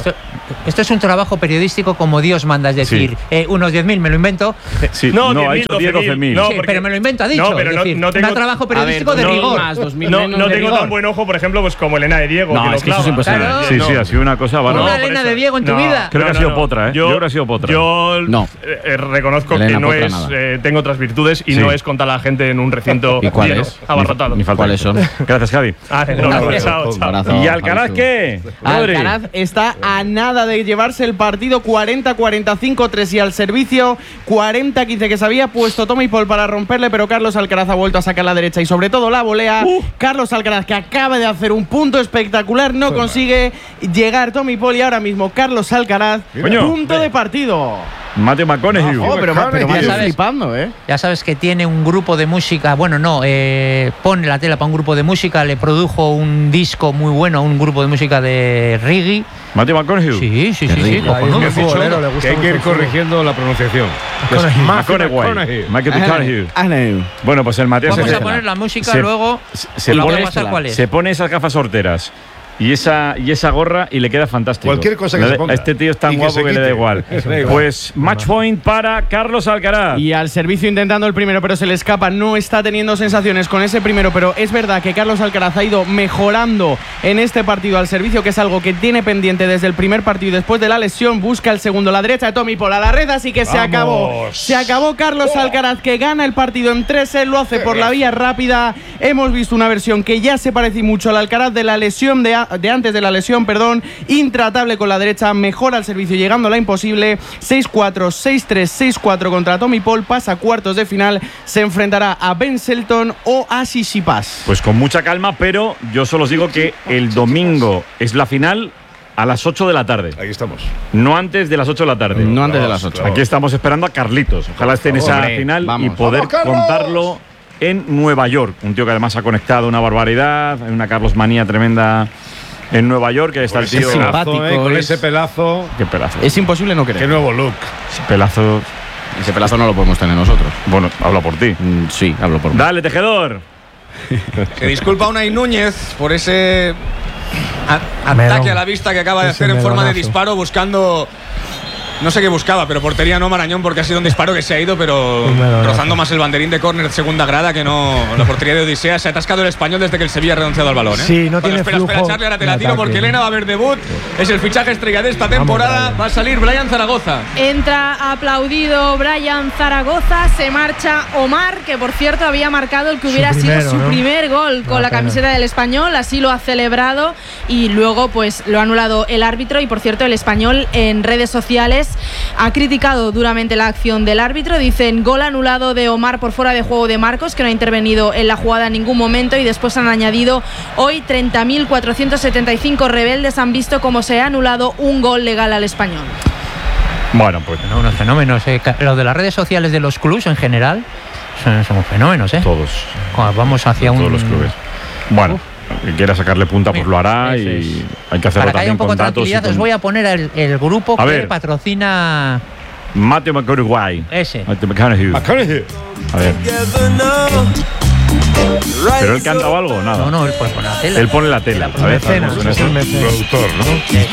H: Esto es un trabajo periodístico como Dios manda, es decir,
B: Sí.
H: eh, unos diez mil me lo invento.
B: Sí,
L: No,
B: no,
L: diez
B: ha
L: mil,
B: dicho diez, doce mil.
L: no,
H: Sí,
L: porque-
H: pero me lo invento, ha dicho.
L: No, pero
H: es
L: no-
H: decir,
L: no tengo-
H: un trabajo periodístico
I: A ver,
H: de
I: dos mil
H: rigor.
I: más, dos mil
L: No,
I: menos.
L: no
H: de
L: tengo
H: rigor.
L: tan buen ojo, por ejemplo, pues como Elena de Diego.
I: No,
L: que lo
I: es que eso es
L: clava.
I: imposible.
H: Claro.
B: Sí,
L: No.
B: sí, ha sido una cosa
H: ¿Una
B: bárbara.
L: por
H: Elena
L: eso.
H: de Diego en tu
L: No,
H: vida?
B: Creo que ha
L: no,
B: sido
L: no.
B: Potra, ¿eh? Yo creo que ha sido Potra.
L: Yo
I: No.
L: eh, eh, reconozco
I: Elena
L: que no
I: Potra
L: es.
I: nada.
L: eh, tengo otras virtudes y
B: Sí.
L: no es contar a la gente en un recinto
I: ¿Y cuáles?
L: lleno, abarrotado.
B: Ni falta.
I: ¿Cuáles son?
B: Gracias, Javi.
L: Ah, no, no, chao, chao.
I: Abrazo,
B: ¿Y Alcaraz
I: Javi.
B: qué? Rodri.
I: Alcaraz está a nada de llevarse el partido cuarenta cuarenta y cinco tres y al servicio cuarenta quince que se había puesto Tommy Paul para romperle, pero Carlos Alcaraz ha vuelto a sacar la derecha y sobre todo la volea.
B: Uh.
I: Carlos Alcaraz, que acaba de hacer un punto espectacular, no consigue llegar Tommy Paul y ahora mismo Carlos Alcaraz,
B: Coño.
I: punto de partido.
B: Matthew McConaughey.
I: Oh, pero, pero
H: Ya
I: Matthew
H: sabes.
I: flipando, ¿eh?
H: Ya sabes que tiene un grupo de música, bueno, no, eh, pone la tela para un grupo de música, le produjo un disco muy bueno a un grupo de música de reggae.
B: Matthew McConaughey.
H: Sí, sí, sí, sí,
A: Ahí es
H: cojonudo.
A: muy futbolero, le gusta
M: Que hay que ir
A: mucho el fútbol.
M: corrigiendo la pronunciación.
A: McConaughey.
B: McConaughey. Matthew McConaughey.
I: Ah, no.
B: Bueno, pues el Matías
H: Vamos
B: se-
H: a poner la música
B: se-
H: luego.
B: se, se
H: y
B: pone,
H: vamos a pasar cuál es.
B: se pone esas gafas horteras y esa, y esa gorra y le queda fantástico.
M: Cualquier cosa que
B: Le-
M: se ponga.
B: Este tío es tan
M: Y que
B: guapo
M: se
B: que, le da
M: quite.
B: igual.
M: Eso da igual.
B: Pues match point para Carlos Alcaraz.
I: Y al servicio intentando el primero, pero se le escapa. No está teniendo sensaciones con ese primero, pero es verdad que Carlos Alcaraz ha ido mejorando en este partido al servicio, que es algo que tiene pendiente desde el primer partido y después de la lesión. Busca el segundo, la derecha de Tommy Paul a la red, así que se
M: ¡Vamos!
I: acabó. Se acabó Carlos Alcaraz, que gana el partido en tres. Él lo hace por la vía rápida. Hemos visto una versión que ya se parece mucho al Alcaraz de la lesión de, a- de antes de la lesión, perdón. Intratable con la derecha, mejora al servicio llegando a la imposible. seis cuatro, seis tres, seis cuatro contra Tommy Paul. Pasa a cuartos de final. Se enfrentará a Ben Shelton o a Tsitsipas.
B: Pues con mucha calma, pero yo solo os digo que el domingo es la final a las ocho de la tarde.
M: Ahí estamos.
B: No antes de las ocho de la tarde.
I: No antes de las ocho.
B: Aquí estamos esperando a Carlitos. Ojalá esté en esa
I: Hombre,
B: final y
I: vamos.
B: poder
M: ¡Vamos, Carlos!
B: contarlo en Nueva York. Un tío que además ha conectado una barbaridad, hay una Carlos manía tremenda en Nueva York, que está
M: Con
B: el
M: ese
B: tío.
M: pelazo,
I: simpático,
M: eh, con
I: es-
M: ese pelazo.
B: Qué pelazo.
I: Es imposible no querer.
M: Qué nuevo look.
B: Ese pelazo.
I: Ese pelazo no lo podemos tener nosotros.
B: Bueno, habla por ti.
I: Mm, sí, hablo por mí.
B: Dale, tejedor.
D: Se disculpa Unai Núñez por ese a-
A: Melón.
D: ataque a la vista que acaba de
A: Ese
D: hacer en forma de
A: melonazo.
D: disparo buscando. No sé qué buscaba, pero portería no Marañón porque ha sido un disparo que se ha ido, pero
A: Un melonazo.
D: rozando más el banderín de córner segunda grada que no la portería de Odisea. Se ha atascado el español desde que el Sevilla ha renunciado al balón. ¿eh?
A: Sí, no
D: Bueno,
A: tiene
D: espera,
A: flujo
D: espera, Charlie, ahora te la
A: de
D: tiro
A: ataque.
D: porque Elena va a haber debut. Es el fichaje estrella de esta temporada.
A: Brian.
D: Va a salir Brian Zaragoza.
F: Entra aplaudido Brian Zaragoza, se marcha Omar, que por cierto había marcado el que
A: Su
F: hubiera
A: primero,
F: sido su
A: ¿no?
F: primer gol con
A: Una
F: la
A: pena.
F: camiseta del Español, así lo ha celebrado y luego pues lo ha anulado el árbitro y por cierto el Español en redes sociales ha criticado duramente la acción del árbitro, dicen gol anulado de Omar por fuera de juego de Marcos, que no ha intervenido en la jugada en ningún momento y después han añadido hoy treinta mil cuatrocientos setenta y cinco rebeldes han visto cómo se ha anulado un gol legal al Español.
B: Bueno, pues
H: No, unos fenómenos. Eh. Ca- Lo de las redes sociales de los clubs en general son, son fenómenos, ¿eh?
B: todos.
H: Cuando vamos hacia
B: Todos
H: un.
B: los clubes. Bueno, el que quiera sacarle punta, pues lo hará
H: Eso
B: y hay que hacerlo
H: Para que haya
B: también
H: un poco
B: con
H: de
B: datos. y
H: tranquilidad, os
B: con-
H: voy a poner el, el grupo
B: A
H: que
B: ver.
H: patrocina
B: Matthew McConaughey.
H: ese.
B: Matthew McConaughey.
M: McConaughey.
B: A ver. ¿Pero él canta o algo? Nada.
H: No, no, él pone poner la tela.
B: Él pone la tela. A ver,
A: Mecenas,
B: vamos con
A: es
B: eso.
A: el mecenas.
M: Productor, ¿no?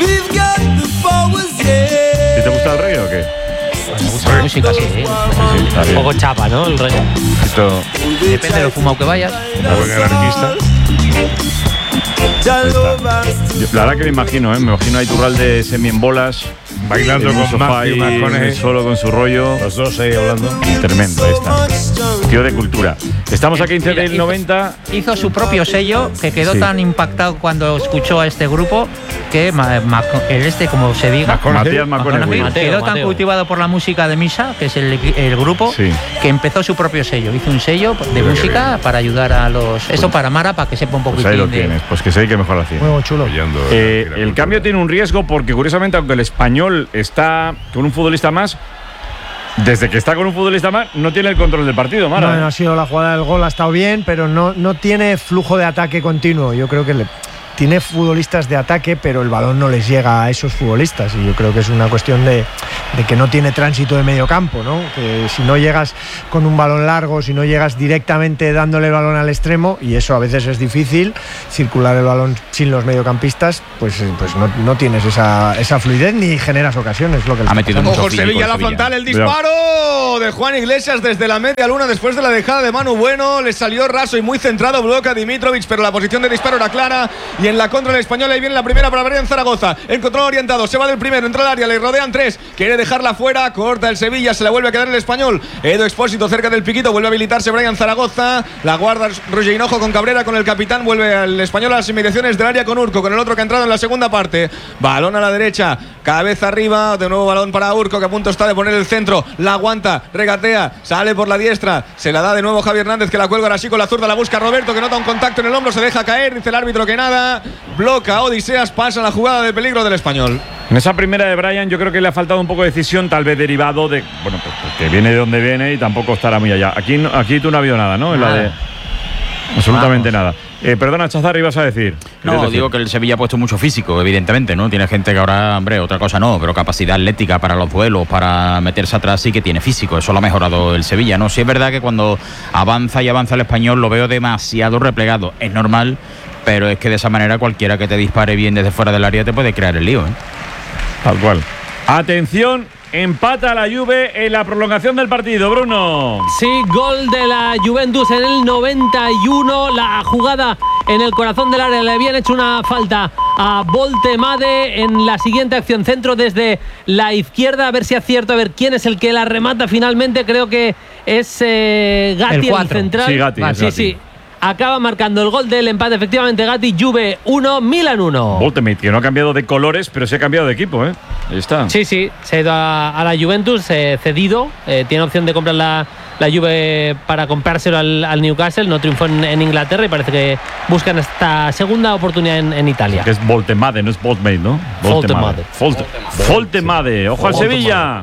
B: ¿Y te gusta el reggae o qué?
H: Me gusta la música, sí. ¿eh?
B: Sí, está
G: Un
B: bien.
G: poco chapa, ¿no? El rollo.
B: Esto-
H: Depende de lo fumado que vayas.
M: Un buen anarquista.
B: ahí está. Yo, la verdad que me imagino, ¿eh? Me imagino a Iturralde semi en bolas,
M: Bailando
B: en un
M: con
B: sofá
M: Matthew
B: ahí,
M: McConaughey.
B: solo con su rollo.
M: Los dos ahí hablando.
B: Tremendo, ahí está. Tío de cultura. Estamos a quince del noventa.
H: Hizo su propio sello que quedó
B: Sí.
H: tan impactado cuando escuchó a este grupo que ma- ma- el este, como se diga,
B: Matías McConaughey.
H: McConaughey,
G: Mateo,
H: quedó tan
G: Mateo.
H: cultivado por la música de Misa, que es el, el grupo,
B: Sí.
H: que empezó su propio sello. Hizo un sello de
B: Mira qué
H: música
B: bien.
H: para ayudar a los. Eso para Mara, para que sepa un
B: Pues
H: poquitín
B: ahí lo
H: de.
B: tienes. Pues que sé que mejor hacía.
A: Muy chulo.
M: Apoyando
B: Eh,
M: la- la
B: el
M: cultura.
B: cambio tiene un riesgo porque, curiosamente, aunque el Español está con un futbolista más, desde que está con un futbolista más, no tiene el control del partido, Mara.
A: Bueno, ha sido la jugada del gol, ha estado bien, pero no, no tiene flujo de ataque continuo. Yo creo que le, tiene futbolistas de ataque, pero el balón no les llega a esos futbolistas, y yo creo que es una cuestión de, de que no tiene tránsito de medio campo, ¿no? Que si no llegas con un balón largo, si no llegas directamente dándole el balón al extremo, y eso a veces es difícil, circular el balón sin los mediocampistas, pues, pues no, no tienes esa, esa fluidez ni generas ocasiones. Lo que
C: ha metido mucho
D: Ojo,
C: físico
D: Sevilla,
C: el
D: la
C: Sevilla.
D: frontal, el disparo de Juan Iglesias desde la media luna después de la dejada de Manu Bueno. Le salió raso y muy centrado, bloca Dimitrovic, pero la posición de disparo era clara. Y en la contra del Español, ahí viene la primera para Brian Zaragoza. Encontró orientado, se va del primero, entra al área, le rodean tres, quiere dejarla fuera, corta el Sevilla, se la vuelve a quedar el Español. Edo Expósito cerca del piquito, vuelve a habilitarse Brian Zaragoza. La guarda Roger Hinojo con Cabrera, con el capitán, vuelve al Español a las inmediaciones del área con Urco, con el otro que ha entrado en la segunda parte. Balón a la derecha, cabeza arriba, de nuevo balón para Urco, que a punto está de poner el centro, la aguanta, regatea, sale por la diestra, se la da de nuevo Javi Hernández, que la cuelga ahora sí con la zurda, la busca Roberto, que nota un contacto en el hombro, se deja caer, dice el árbitro que nada, bloca Odiseas, pasa la jugada de peligro del Español.
B: En esa primera de Brian yo creo que le ha faltado un poco de decisión, tal vez derivado de, bueno, pues que viene de donde viene y tampoco estará muy allá. Aquí, no- aquí tú no ha habido nada, ¿no? En la de, absolutamente nada. Eh, perdona, Chazarri, ibas a decir.
C: No,
B: ¿Quieres decir?
C: digo que el Sevilla ha puesto mucho físico, evidentemente, ¿no? Tiene gente que ahora, hombre, otra cosa no, pero capacidad atlética para los duelos, para meterse atrás, sí que tiene físico. Eso lo ha mejorado el Sevilla, ¿no? Sí es verdad que cuando avanza y avanza el Español lo veo demasiado replegado. Es normal, pero es que de esa manera cualquiera que te dispare bien desde fuera del área te puede crear el lío, ¿eh?
B: Tal cual. Atención, empata la Juve en la prolongación del partido, Bruno.
G: Sí, gol de la Juventus en el noventa y uno. La jugada en el corazón del área. Le habían hecho una falta a Voltemade en la siguiente acción. Centro desde la izquierda. A ver si acierto, a ver quién es el que la remata finalmente. Creo que es eh, Gatti,
H: El
G: el,
H: cuatro.
G: central.
B: Sí, Gatti, es
G: sí,
B: Gatti.
G: sí. Acaba marcando el gol del empate, efectivamente. Gatti, Juve uno, Milan uno.
B: Voltemade, que no ha cambiado de colores, pero sí ha cambiado de equipo, ¿eh? Ahí está.
G: Sí, sí, se ha ido a, a la Juventus, eh, cedido. Eh, tiene opción de comprar la, la Juve para comprárselo al, al Newcastle. No triunfó en, en Inglaterra y parece que buscan esta segunda oportunidad en, en Italia.
B: Que es Voltemade, no es Voltmade, ¿no?
G: Voltemade.
B: Volte- Voltemade. Ojo al
G: Voltemade.
B: Sevilla.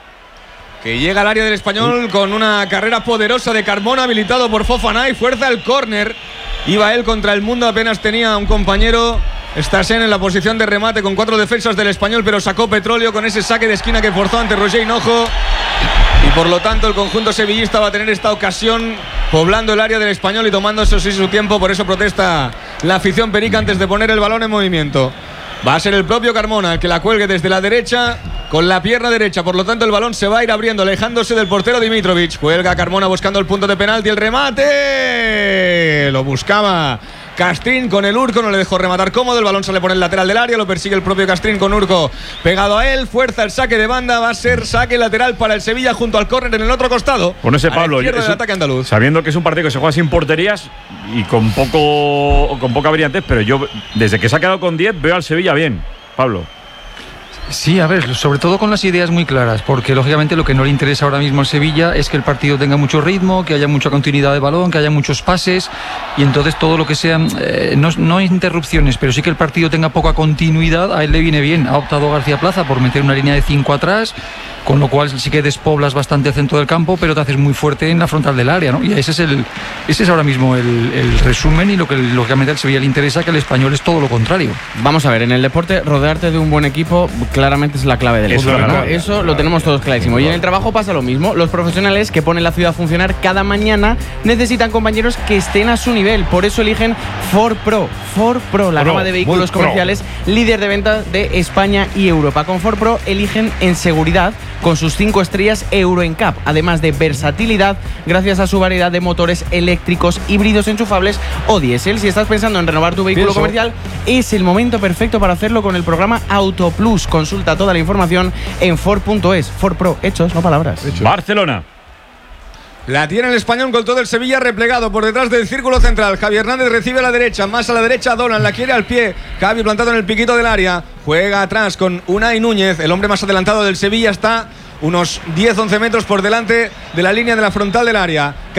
D: Que llega al área del Español con una carrera poderosa de Carmona, habilitado por Fofana, y fuerza el córner. Iba él contra el mundo, apenas tenía un compañero. Stassen en la posición de remate con cuatro defensas del Español, pero sacó petróleo con ese saque de esquina que forzó ante Roger Hinojo. Y por lo tanto el conjunto sevillista va a tener esta ocasión poblando el área del Español y tomando eso sí su tiempo. Por eso protesta la afición perica antes de poner el balón en movimiento. Va a ser el propio Carmona el que la cuelgue desde la derecha con la pierna derecha. Por lo tanto el balón se va a ir abriendo, alejándose del portero Dimitrovic. Cuelga Carmona buscando el punto de penalti. El remate lo buscaba Castrín con el Urco, no le dejó rematar cómodo. El balón sale por el lateral del área, lo persigue el propio Castrín con Urco pegado a él. Fuerza el saque de banda, va a ser saque lateral para el Sevilla junto al córner en el otro costado.
B: Con ese
D: A la
B: Pablo,
D: izquierda
B: es
D: del
B: un-
D: ataque andaluz.
B: sabiendo que es un partido que se juega sin porterías y con poco con poca brillantez, pero yo desde que se ha quedado con diez veo al Sevilla bien, Pablo.
E: Sí, a ver, sobre todo con las ideas muy claras, porque lógicamente lo que no le interesa ahora mismo al Sevilla es que el partido tenga mucho ritmo, que haya mucha continuidad de balón, que haya muchos pases, y entonces todo lo que sean, eh, no, no interrupciones, pero sí que el partido tenga poca continuidad, a él le viene bien. Ha optado García Plaza por meter una línea de cinco atrás, con lo cual sí que despoblas bastante el centro del campo, pero te haces muy fuerte en la frontal del área, ¿no? Y ese es el ese es ahora mismo el, el resumen, y lo que lógicamente al Sevilla le interesa, que al Español es todo lo contrario.
N: Vamos a ver, en el deporte rodearte de un buen equipo claramente es la clave del
B: Eso
N: éxito,
B: es la
N: ¿no?
B: clave.
N: Eso lo tenemos todos clarísimo. Y en el trabajo pasa lo mismo. Los profesionales que ponen la ciudad a funcionar cada mañana necesitan compañeros que estén a su nivel. Por eso eligen Ford Pro. Ford Pro, la
B: Pro,
N: gama de vehículos
B: muy pro.
N: comerciales líder de ventas de España y Europa. Con Ford Pro eligen en seguridad con sus cinco estrellas Euro N C A P, además de versatilidad gracias a su variedad de motores eléctricos, híbridos enchufables o diésel. Si estás pensando en renovar tu vehículo
D: Pienso.
N: comercial, es el momento perfecto para hacerlo con el programa Auto Plus. Consulta toda la información en Ford punto es. Ford Pro, hechos, no palabras.
B: Barcelona.
D: La tiene el Español con todo el Sevilla replegado por detrás del círculo central. Javi Hernández recibe a la derecha, más a la derecha Dolan, la quiere al pie. Javi plantado en el piquito del área. Juega atrás con Unai Núñez, el hombre más adelantado del Sevilla. Está unos diez once metros por delante de la línea de la frontal del área.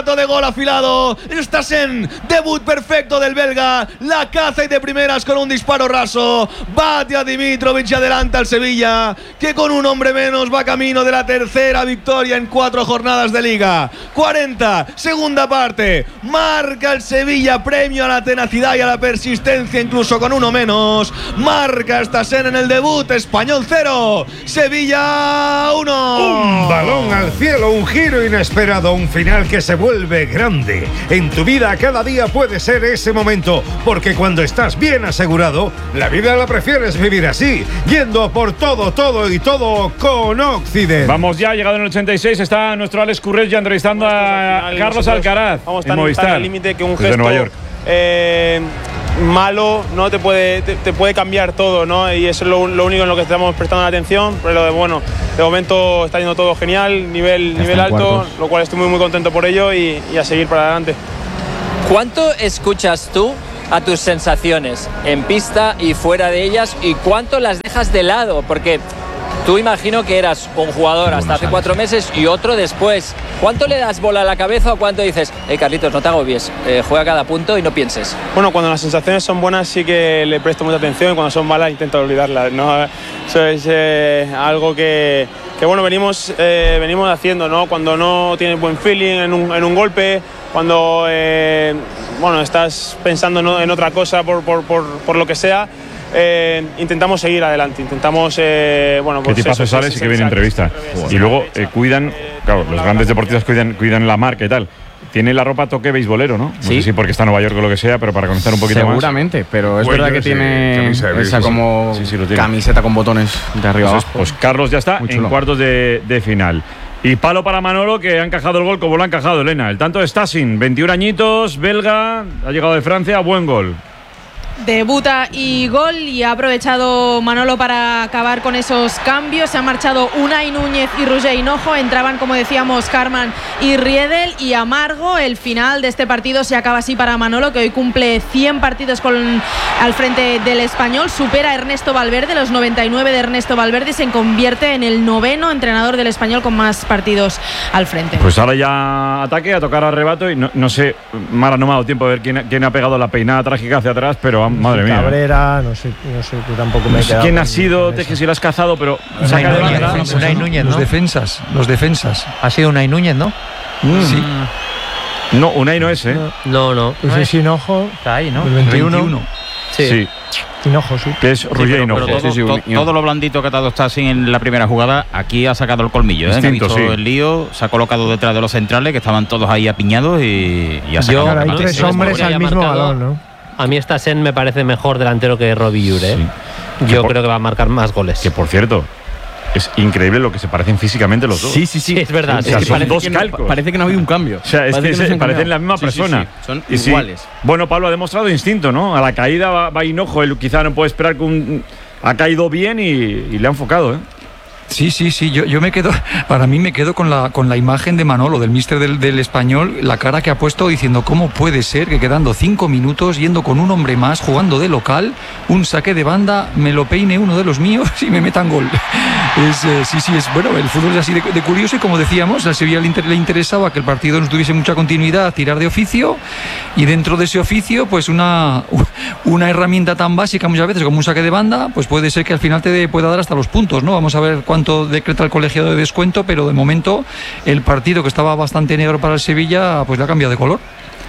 D: olfato de gol afilado. Stassen, debut perfecto del belga. La caza y de primeras con un disparo raso. Bate a Dimitrovic y adelanta al Sevilla, que con un hombre menos va camino de la tercera victoria en cuatro jornadas de liga. cuarenta, segunda parte. Marca el Sevilla, premio a la tenacidad y a la persistencia, incluso con uno menos. Marca Stassen en el debut. Español cero, Sevilla uno.
O: Un balón al cielo, un giro inesperado, un final que se vuelve grande. En tu vida cada día puede ser ese momento, porque cuando estás bien asegurado, la vida la prefieres vivir así, yendo por todo, todo y todo con Occident.
B: Vamos ya, llegado en el ochenta y seis, está nuestro Alex Currés ya entrevistando a Carlos Alcaraz.
P: Vamos
B: en
P: tan,
B: Movistar,
P: tan al límite que un
B: desde
P: gesto
B: Nueva York.
P: Eh, malo no te puede te, te puede cambiar todo, ¿no? Y eso es lo, lo único en lo que estamos prestando la atención. Pero de, bueno, de momento está yendo todo genial, nivel, nivel alto, cuartos. Lo cual estoy muy muy contento por ello y, y a seguir para adelante.
Q: ¿Cuánto escuchas tú a tus sensaciones en pista y fuera de ellas y cuánto las dejas de lado? Porque tú imagino que eras un jugador hasta hace cuatro meses y otro después. ¿Cuánto le das bola a la cabeza o cuánto dices, hey Carlitos, no te agobies, eh, juega cada punto y no pienses?
P: Bueno, cuando las sensaciones son buenas sí que le presto mucha atención y cuando son malas intento olvidarlas, ¿no? Eso es eh, algo que, que bueno, venimos, eh, venimos haciendo, ¿no? Cuando no tienes buen feeling en un, en un golpe, cuando eh, bueno, estás pensando ¿no? en otra cosa por, por, por, por lo que sea. Eh, intentamos seguir adelante, intentamos eh, bueno, pues
B: ¿qué tipazo
P: eso,
B: sales
P: eso,
B: y que viene entrevista? Y luego eh, cuidan, claro, los grandes deportistas cuidan, cuidan la marca y tal. Tiene la ropa toque beisbolero, ¿no? No
N: sí.
B: sé si porque está en Nueva York o lo que sea, pero para conectar un poquito
N: Seguramente,
B: más.
N: Seguramente, pero es
B: Cuello,
N: verdad que
B: sí,
N: tiene
B: camisa de
N: esa
B: sí,
N: como
B: sí, sí, sí,
N: camiseta con botones de arriba
B: pues,
N: abajo.
B: Pues Carlos ya está en cuartos de, de final. Y palo para Manolo, que ha encajado el gol como lo ha encajado Elena. El tanto de Stassen, veintiún añitos, belga, ha llegado de Francia, buen gol.
F: Debuta y gol y ha aprovechado Manolo para acabar con esos cambios. Se han marchado Unai Núñez y Roger Hinojo. Entraban, como decíamos, Carman y Riedel y Amargo. El final de este partido se acaba así para Manolo, que hoy cumple cien partidos con, al frente del Español. Supera a Ernesto Valverde, los noventa y nueve de Ernesto Valverde, y se convierte en el noveno entrenador del Español con más partidos al frente.
B: Pues ahora ya ataque, a tocar arrebato y no, no sé, Mara, no me ha dado tiempo a ver quién, quién ha pegado la peinada trágica hacia atrás, pero madre mía.
A: Cabrera, no sé, no sé, tú tampoco me he
B: No sé
A: quedado
B: quién ha
A: con-
B: sido,
A: con
B: te
A: eso.
B: que si lo has cazado, pero
H: Unai
B: saca de
H: Núñez,
B: banda.
H: defensa, Unai Núñez,
E: Los
H: ¿no?
E: defensas, los defensas.
H: Ha sido Unai Núñez, ¿no?
B: Mm.
E: Sí.
B: No, Unai no es, ¿eh?
G: No, no.
A: Pues es Hinojo,
H: Está ahí, ¿no?
A: el veintiuno.
E: veintiuno.
G: Sí.
B: Sí,
A: Hinojo, sí.
B: que es Roger
C: pero,
B: Hinojo.
C: pero todo,
N: Sí, sí,
C: to-
N: un-
C: todo lo blandito que ha dado Stassen en la primera jugada, aquí ha sacado el colmillo, ¿eh? Que ha
B: Distinto,
C: visto
B: sí.
C: el lío, se ha colocado detrás de los centrales que estaban todos ahí apiñados y, y ha sacado
A: Claro,
C: el
A: hay
C: remate.
A: tres
G: sí,
A: hombres
G: podría
A: al
G: haber
A: mismo
G: marcado.
A: balón, ¿no?
G: A mí Stassen me parece mejor delantero que Robbie Jure. ¿eh?
B: Sí.
G: Yo
B: Que por-
G: creo que va a marcar más goles.
B: Que por cierto, es increíble lo que se parecen físicamente los dos.
N: Sí, sí, sí.
G: Sí, es verdad.
B: O sea,
N: Es que
B: son
N: parece
B: dos
N: que no-
B: calcos.
N: parece que no ha habido un cambio.
B: O sea, es
N: Parece
B: que
N: no
B: se-
N: se han
B: parecen la
N: cambiado.
B: misma
N: Sí, sí,
B: persona.
N: sí. Son
B: Y sí.
N: iguales.
B: Bueno, Pablo ha demostrado instinto, ¿no? A la caída va, va Hinojo, él quizá no puede esperar que un. Ha caído bien y, y le ha enfocado, ¿eh?
E: Sí, sí, sí, yo, yo me quedo, para mí me quedo con la, con la imagen de Manolo, del míster del, del Español, la cara que ha puesto diciendo cómo puede ser que quedando cinco minutos, yendo con un hombre más, jugando de local, un saque de banda, me lo peine uno de los míos y me metan gol. Es, eh, sí, sí, es bueno, el fútbol es así de, de curioso y como decíamos, al Sevilla le, inter- le interesaba que el partido no tuviese mucha continuidad, tirar de oficio y dentro de ese oficio, pues una, una herramienta tan básica muchas veces como un saque de banda, pues puede ser que al final te de- pueda dar hasta los puntos, ¿no? Vamos a ver cuánto decreta el colegiado de descuento, pero de momento el partido que estaba bastante negro para el Sevilla, pues le ha cambiado de color.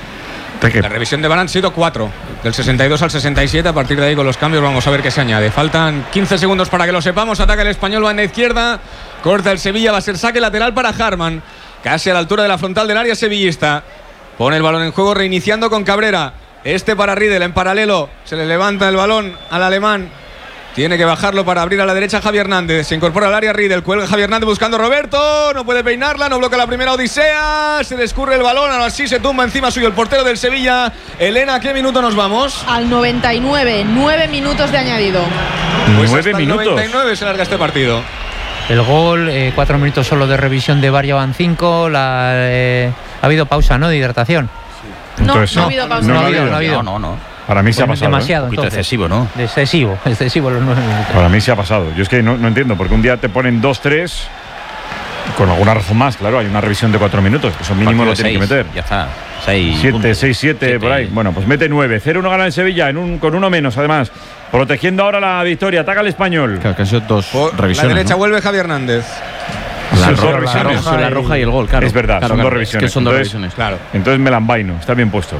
D: La revisión de VAR han sido cuatro, del sesenta y dos al sesenta y siete. A partir de ahí, con los cambios, vamos a ver qué se añade. Faltan quince segundos para que lo sepamos. Ataca el Español, va en la izquierda. Corta el Sevilla, va a ser saque lateral para Harman. Casi a la altura de la frontal del área sevillista. Pone el balón en juego, reiniciando con Cabrera. Este para Riedel en paralelo. Se le levanta el balón al alemán. Tiene que bajarlo para abrir a la derecha Javi Hernández. Se incorpora al área Riedel. Cuelga Javi Hernández buscando a Roberto. No puede peinarla. No bloquea la primera odisea. Se le escurre el balón. Ahora sí se tumba encima suyo el portero del Sevilla. Elena, ¿a qué minuto nos vamos?
F: Al noventa y nueve, nueve minutos de añadido.
D: Pues
B: Nueve
D: hasta el
B: minutos.
D: noventa y nueve se larga este partido.
H: El gol, eh, cuatro minutos solo de revisión de VAR, ya van cinco. La, eh, ha habido pausa, ¿no? De hidratación.
F: No,
B: Entonces,
F: no ha habido pausa.
H: No ha habido, no ha habido.
C: No, no, no.
B: Para mí se ha
H: Pues
B: pasado. ¿eh?
H: demasiado,
C: Un poquito
H: entonces.
C: excesivo, ¿no?
H: Excesivo, excesivo los nueve minutos.
B: Para mí se ha pasado. Yo es que no, no entiendo, porque un día te ponen dos tres Con alguna razón más, claro, hay una revisión de cuatro minutos, eso mínimo lo tiene que meter.
C: Ya está. seis
B: siete, seis, siete, por ahí. Bueno, pues mete nueve. cero uno gana el Sevilla en un, con uno menos, además. Protegiendo ahora la victoria. Ataca el Español.
C: Claro, que han sido dos
D: Por
C: revisiones.
D: La derecha
C: ¿no?
D: vuelve Javi Hernández.
C: La,
B: Son
C: ro
B: dos revisiones.
C: la, roja, la roja y el gol, claro.
B: Es verdad,
C: claro,
B: son
C: claro,
B: dos revisiones.
C: Es que son dos
B: entonces,
C: revisiones.
D: Claro.
B: Entonces me la envaino. Está bien puesto.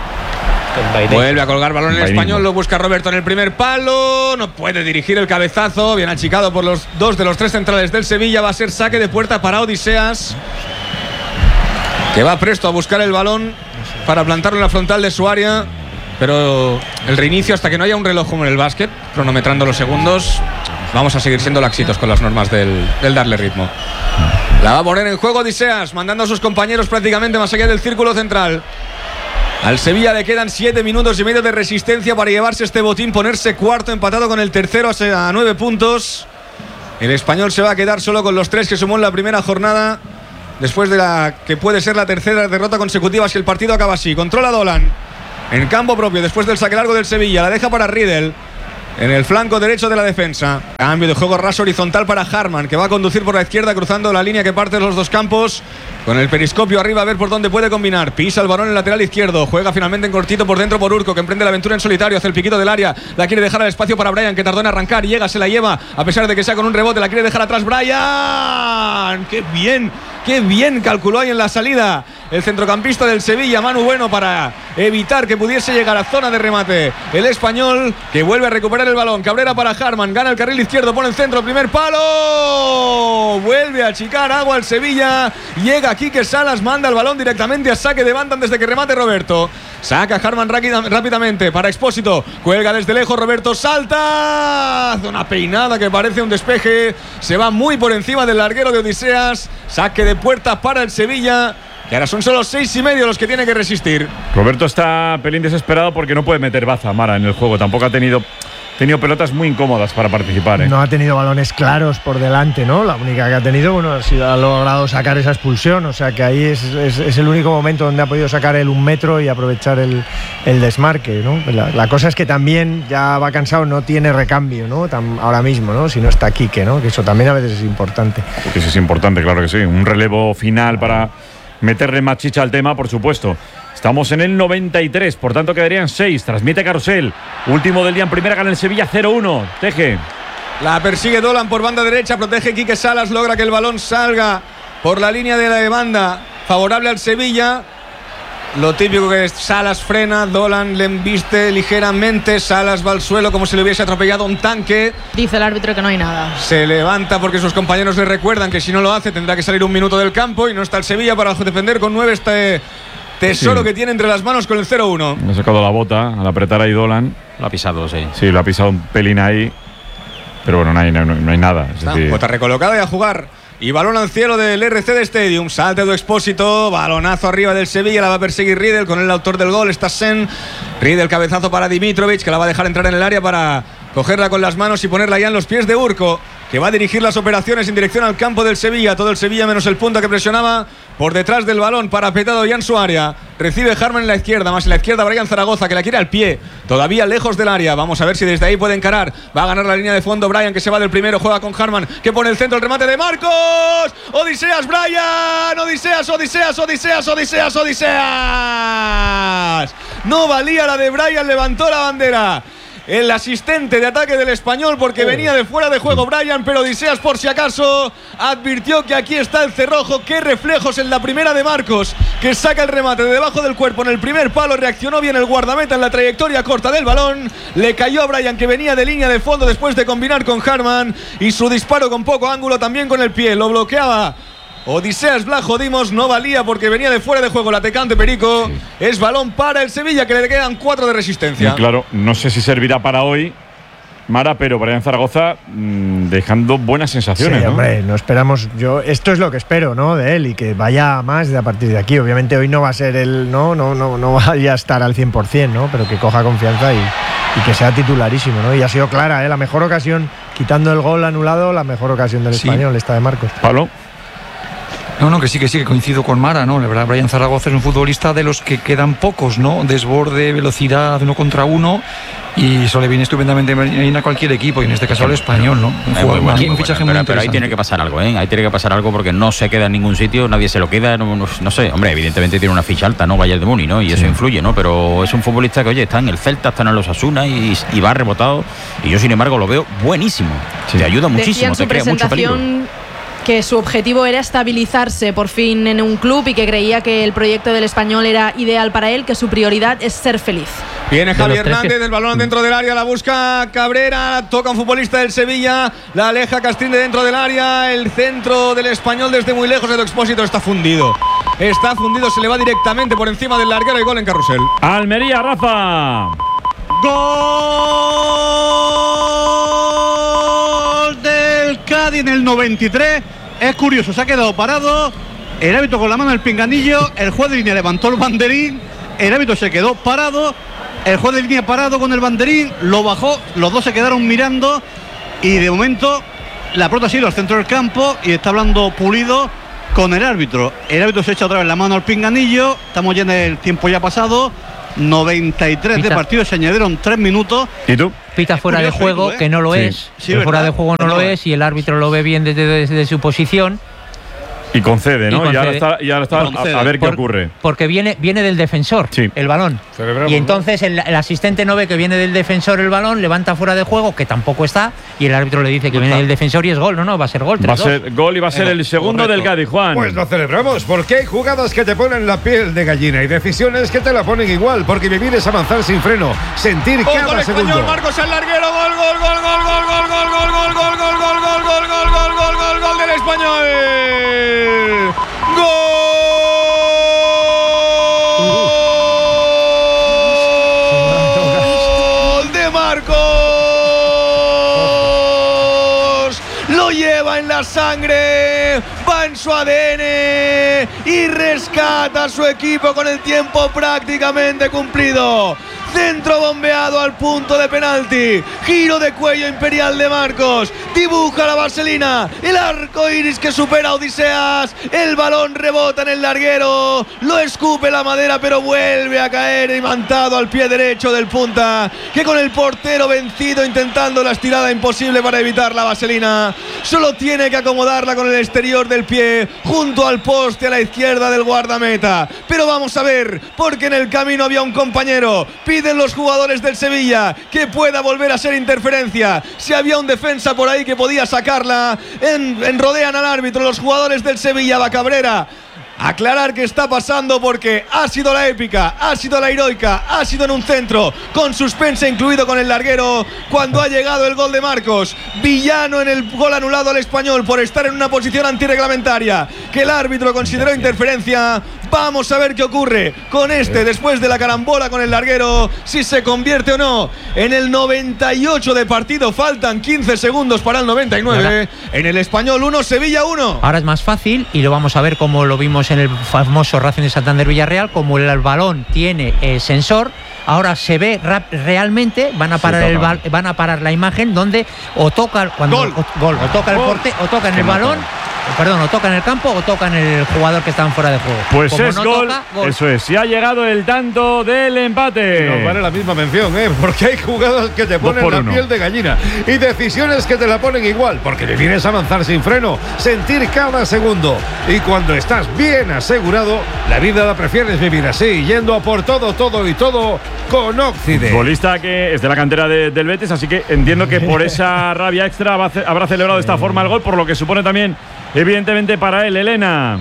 D: Vuelve a colgar balón en el
B: Vainismo.
D: Español, lo busca Roberto en el primer palo, no puede dirigir el cabezazo, bien achicado por los dos de los tres centrales del Sevilla, va a ser saque de puerta para Odiseas, que va presto a buscar el balón para plantarlo en la frontal de su área, pero el reinicio hasta que no haya un reloj como en el básquet, cronometrando los segundos, vamos a seguir siendo laxitos con las normas del, del darle ritmo. La va a poner en juego Odiseas, mandando a sus compañeros prácticamente más allá del círculo central. Al Sevilla le quedan siete minutos y medio de resistencia para llevarse este botín, ponerse cuarto, empatado con el tercero a nueve puntos. El Español se va a quedar solo con los tres que sumó en la primera jornada, después de la que puede ser la tercera derrota consecutiva si el partido acaba así. Controla Dolan en campo propio después del saque largo del Sevilla, la deja para Riedel en el flanco derecho de la defensa. Cambio de juego raso horizontal para Harman, que va a conducir por la izquierda cruzando la línea que parte los dos campos, con el periscopio arriba a ver por dónde puede combinar. Pisa el balón en el lateral izquierdo, juega finalmente en cortito por dentro por Urco, que emprende la aventura en solitario, hace el piquito del área, la quiere dejar al espacio para Brian, que tardó en arrancar, llega, se la lleva, a pesar de que sea con un rebote, la quiere dejar atrás Brian. ¡Qué bien! ¡Qué bien calculó ahí en la salida el centrocampista del Sevilla, Manu Bueno, para evitar que pudiese llegar a zona de remate el Español, que vuelve a recuperar el balón. Cabrera para Harman, gana el carril izquierdo, pone el centro, primer palo, vuelve a achicar agua al Sevilla, llega Quique Salas, manda el balón directamente a saque de banda antes de que remate Roberto. Saca Harman rápidamente para Expósito, cuelga desde lejos, Roberto salta, hace una peinada que parece un despeje, se va muy por encima del larguero de Odiseas. Saque de puerta para el Sevilla, que ahora son solo seis y medio los que tiene que resistir.
B: Roberto está pelín desesperado porque no puede meter baza, Mara, en el juego. Tampoco ha tenido, tenido pelotas muy incómodas para participar, ¿eh?
A: No ha tenido balones claros por delante, ¿no? La única que ha tenido, bueno, ha, sido, ha logrado sacar esa expulsión. O sea que ahí es, es, es el único momento donde ha podido sacar el un metro y aprovechar el, el desmarque, ¿no? La, la cosa es que también ya va cansado, no tiene recambio, ¿no? Tam, ahora mismo, ¿no? Si no está Quique, ¿no? Que eso también a veces es importante.
B: Porque eso es importante, claro que sí. Un relevo final para meterle más chicha al tema, por supuesto. Estamos en el noventa y tres, por tanto quedarían seis. Transmite Carrusel. Último del día en primera, gana el Sevilla cero uno. Teje.
D: La persigue Dolan por banda derecha, protege Quique Salas, logra que el balón salga por la línea de la banda favorable al Sevilla. Lo típico que es Salas frena, Dolan le embiste ligeramente, Salas va al suelo como si le hubiese atropellado un tanque.
F: Dice el árbitro que no hay nada.
D: Se levanta porque sus compañeros le recuerdan que si no lo hace tendrá que salir un minuto del campo, y no está el Sevilla para defender con nueve este tesoro sí. que tiene entre las manos con el cero uno.
B: Le ha sacado la bota al apretar ahí Dolan.
C: Lo ha pisado, sí.
B: Sí, lo ha pisado un pelín ahí. Pero bueno, no hay, no, no hay nada. Es
D: está,
B: decir,
D: bota recolocada y a jugar. Y balón al cielo del R C D Stadium. Salte de Expósito. Balonazo arriba del Sevilla. La va a perseguir Riedel con el autor del gol. Está Sen. Riedel cabezazo para Dimitrovic, que la va a dejar entrar en el área para cogerla con las manos y ponerla ya en los pies de Urco, que va a dirigir las operaciones en dirección al campo del Sevilla. Todo el Sevilla menos el punta que presionaba por detrás del balón, parapetado ya en su área. Recibe Harman en la izquierda, más en la izquierda Brian Zaragoza, que la quiere al pie, todavía lejos del área. Vamos a ver si desde ahí puede encarar. Va a ganar la línea de fondo Brian, que se va del primero, juega con Harman, que pone el centro, el remate de Marcos. Odiseas, Brian. Odiseas, Odiseas, Odiseas, Odiseas, Odiseas. No valía la de Brian, levantó la bandera el asistente de ataque del Español, porque oh. venía de fuera de juego Brian, pero Odiseas, por si acaso, advirtió que aquí está el cerrojo. Qué reflejos en la primera de Marcos, que saca el remate de debajo del cuerpo en el primer palo. Reaccionó bien el guardameta en la trayectoria corta del balón, le cayó a Brian, que venía de línea de fondo después de combinar con Harman, y su disparo con poco ángulo también con el pie, lo bloqueaba Odiseas Blajo Dimos, no valía porque venía de fuera de juego el atacante Perico. Sí. Es balón para el Sevilla, que le quedan cuatro de resistencia.
B: Y claro, no sé si servirá para hoy, Mara, pero Brian Zaragoza mmm, dejando buenas sensaciones.
A: Sí,
B: ¿no?
A: hombre, no esperamos. Yo, esto es lo que espero, ¿no? De él, y que vaya más de a partir de aquí. Obviamente hoy no va a ser el, no, no, no, no vaya a estar al cien por cien, ¿no? Pero que coja confianza y, y que sea titularísimo, ¿no? Y ha sido clara, ¿eh? La mejor ocasión, quitando el gol anulado, la mejor ocasión del sí. Español, esta de Marcos.
B: Pablo.
E: No, no, que sí, que sí, que coincido con Mara, ¿no? La verdad, Brian Zaragoza es un futbolista de los que quedan pocos, ¿no? Desborde, velocidad, uno contra uno, y eso le viene estupendamente bien a cualquier equipo, y en este caso al español, ¿no? Un,
C: Es
E: jugador,
C: muy bueno,
E: un
C: muy
E: fichaje
C: bueno,
E: muy
C: pero, pero ahí
E: interesante.
C: tiene que pasar algo, ¿eh? Ahí tiene que pasar algo porque no se queda en ningún sitio, nadie se lo queda, no, no, no sé, hombre, evidentemente tiene una ficha alta, ¿no? Bayern de Múnich, ¿no? Y eso
E: Sí.
C: influye, ¿no? Pero es un futbolista que, oye, está en el Celta, está en los Osasuna y, y va rebotado, y yo, sin embargo, lo veo buenísimo. Te ayuda
F: Decía
C: muchísimo,
F: en su
C: te crea mucho peligro.
F: presentación que su objetivo era estabilizarse por fin en un club y que creía que el proyecto del Español era ideal para él, que su prioridad es ser feliz.
D: Viene
G: De
D: Javi
G: los tres
D: Hernández,
G: que-
D: el balón dentro del área, la busca Cabrera, toca un futbolista del Sevilla, la aleja Castrín de dentro del área, el centro del Español desde muy lejos, el Expósito está fundido. Está fundido, se le va directamente por encima del larguero y gol en Carrusel.
B: Almería, Rafa.
J: Gol del Cádiz en el noventa y tres. Es curioso, se ha quedado parado. El árbitro con la mano en el pinganillo. El juez de línea levantó el banderín. El árbitro se quedó parado. El juez de línea parado con el banderín. Lo bajó. Los dos se quedaron mirando. Y de momento la pelota ha ido al centro del campo. Y está hablando Pulido con el árbitro. El árbitro se echa otra vez la mano al pinganillo. Estamos ya en el tiempo ya pasado. noventa y tres de
H: Pita.
J: partido. Se añadieron tres minutos.
B: ¿Y tú?
H: Pita fuera de
J: curioso,
H: juego,
J: ¿eh?
H: que no lo
B: Sí.
H: es.
J: Sí,
H: El fuera
J: ¿verdad?
H: de juego no
J: Que no
H: lo
J: lo
H: es y el árbitro lo ve bien desde, desde su posición.
B: Y concede, ¿no?
H: Y
B: Y, ahora
H: concede.
B: está, y ahora está
J: Concede.
B: a, a ver qué
H: Por-
B: ocurre.
H: Porque viene, viene del defensor
B: Sí.
H: el balón.
M: Celebramos,
H: Y entonces el, el asistente no ve que viene del defensor el balón, levanta fuera de juego, que tampoco está, y el árbitro le dice que viene del defensor y es gol. No, no, va a ser gol.
B: Va a
H: tres dos.
B: ser gol y va a ser el segundo
O: correcto.
B: del Cádiz, Juan.
O: Pues lo celebramos porque hay jugadas que te ponen la piel de gallina y decisiones que te la ponen igual, porque vivir es avanzar sin freno, sentir
D: Ojo
O: cada
D: el Español,
O: segundo.
D: Marcos al larguero, gol, gol, gol, gol, gol, gol, gol, gol, gol, gol, gol, gol, gol, gol, gol, gol, gol, gol, gol del Español. Gol de Marcos. Lo lleva en la sangre, va en su A D N y rescata a su equipo con el tiempo prácticamente cumplido. Centro bombeado al punto de penalti. Giro de cuello imperial de Marcos. Dibuja la vaselina. El arco iris que supera a Odiseas. El balón rebota en el larguero. Lo escupe la madera, pero vuelve a caer imantado al pie derecho del punta, que con el portero vencido intentando la estirada imposible para evitar la vaselina, solo tiene que acomodarla con el exterior del pie junto al poste a la izquierda del guardameta. Pero vamos a ver, porque en el camino había un compañero. Piden los jugadores del Sevilla que pueda volver a ser interferencia. Si había un defensa por ahí que podía sacarla, en, en rodean al árbitro los jugadores del Sevilla. Va Cabrera. Aclarar qué está pasando, porque ha sido la épica, ha sido la heroica, ha sido en un centro, con suspense incluido con el larguero, cuando ha llegado el gol de Marcos. Villano en el gol anulado al Español por estar en una posición antirreglamentaria que el árbitro consideró interferencia. Vamos a ver qué ocurre con este después de la carambola con el larguero, si se convierte o no en el noventa y ocho de partido. Faltan quince segundos para el noventa y nueve. En el Español uno, Sevilla uno.
H: Ahora es más fácil y lo vamos a ver como lo vimos en el famoso Racing de Santander Villarreal, como el, el balón tiene eh, sensor. Ahora se ve rap- realmente, van a parar
B: Sí,
H: el
B: toca.
H: bal- van a parar la imagen donde o toca cuando
D: Gol.
H: o, gol, o toca el
B: Gol.
H: porte, o toca en
B: Qué
H: el balón,
B: mato.
H: perdón, o toca en el campo o toca en el jugador que está fuera de juego.
B: Pues
H: Como
B: es
H: no
B: gol,
H: toca, gol.
B: eso es. Y ha llegado el tanto del empate.
O: Nos vale la misma mención, ¿eh? Porque hay jugadas que te ponen
B: por
O: la
B: uno.
O: piel de gallina y decisiones que te la ponen igual, porque le vienes a avanzar sin freno, sentir cada segundo. Y cuando estás bien asegurado, la vida la prefieres vivir así, yendo a por todo, todo y todo con Occident.
B: Futbolista que es de la cantera de- del Betis, así que entiendo que por esa rabia extra va a ce- habrá celebrado de esta forma el gol, por lo que supone también, evidentemente, para él, Elena.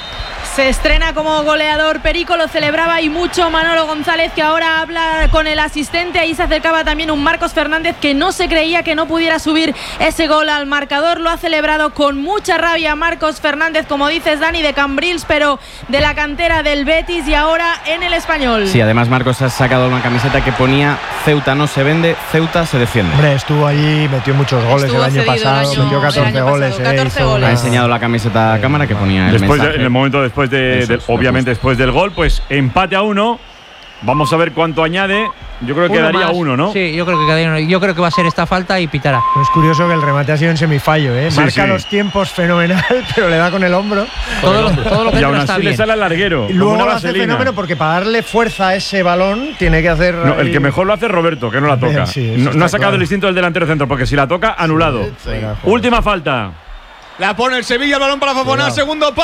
F: Se estrena como goleador Perico, lo celebraba y mucho Manolo González, que ahora habla con el asistente. Ahí se acercaba también un Marcos Fernández que no se creía que no pudiera subir ese gol al marcador. Lo ha celebrado con mucha rabia Marcos Fernández, como dices, Dani, de Cambrils, pero de la cantera del Betis, y ahora en el Español.
N: Sí, además Marcos ha sacado una camiseta que ponía Ceuta no se vende, Ceuta se defiende.
A: Hombre, estuvo allí, metió muchos goles
F: Estuvo
A: el año
F: cedido el
A: pasado,
F: año-
A: metió
F: el
A: catorce
F: año
A: goles.
F: pasado,
A: eh,
F: catorce
A: hizo
F: goles.
N: Ha
A: una-
N: enseñado la camiseta a cámara que ponía el
B: Después de-
N: mensaje.
B: en el momento después, de,
N: Eso
B: del-
N: es, me
B: obviamente
N: gusta.
B: después del gol, pues empate a uno. Vamos a ver cuánto añade. Yo creo que
H: Uno
B: daría
H: más.
B: uno, ¿no?
H: Sí, yo creo que quedaría uno. Yo creo que va a ser esta falta y pitará.
A: Es curioso que el remate ha sido en semifallo, ¿eh?
B: Sí,
A: Marca
B: sí.
A: los tiempos fenomenal, pero le da con el hombro.
H: Todo lo, todo lo que
B: Y
H: entra
B: aún
H: está
B: así le
H: bien.
B: sale al larguero.
A: Y
B: como
A: luego
B: una
A: lo hace
B: vaselina.
A: fenómeno porque para darle fuerza a ese balón tiene que hacer.
B: No, el
A: ahí-
B: que mejor lo hace es Roberto, que no la toca.
A: Sí, eso
B: no, no
A: está
B: ha sacado
A: claro.
B: el instinto del delantero centro, porque si la toca, anulado.
A: fuera, fuera.
B: Última falta.
D: La pone el Sevilla, el balón para Fofana,
A: Cuidado.
D: segundo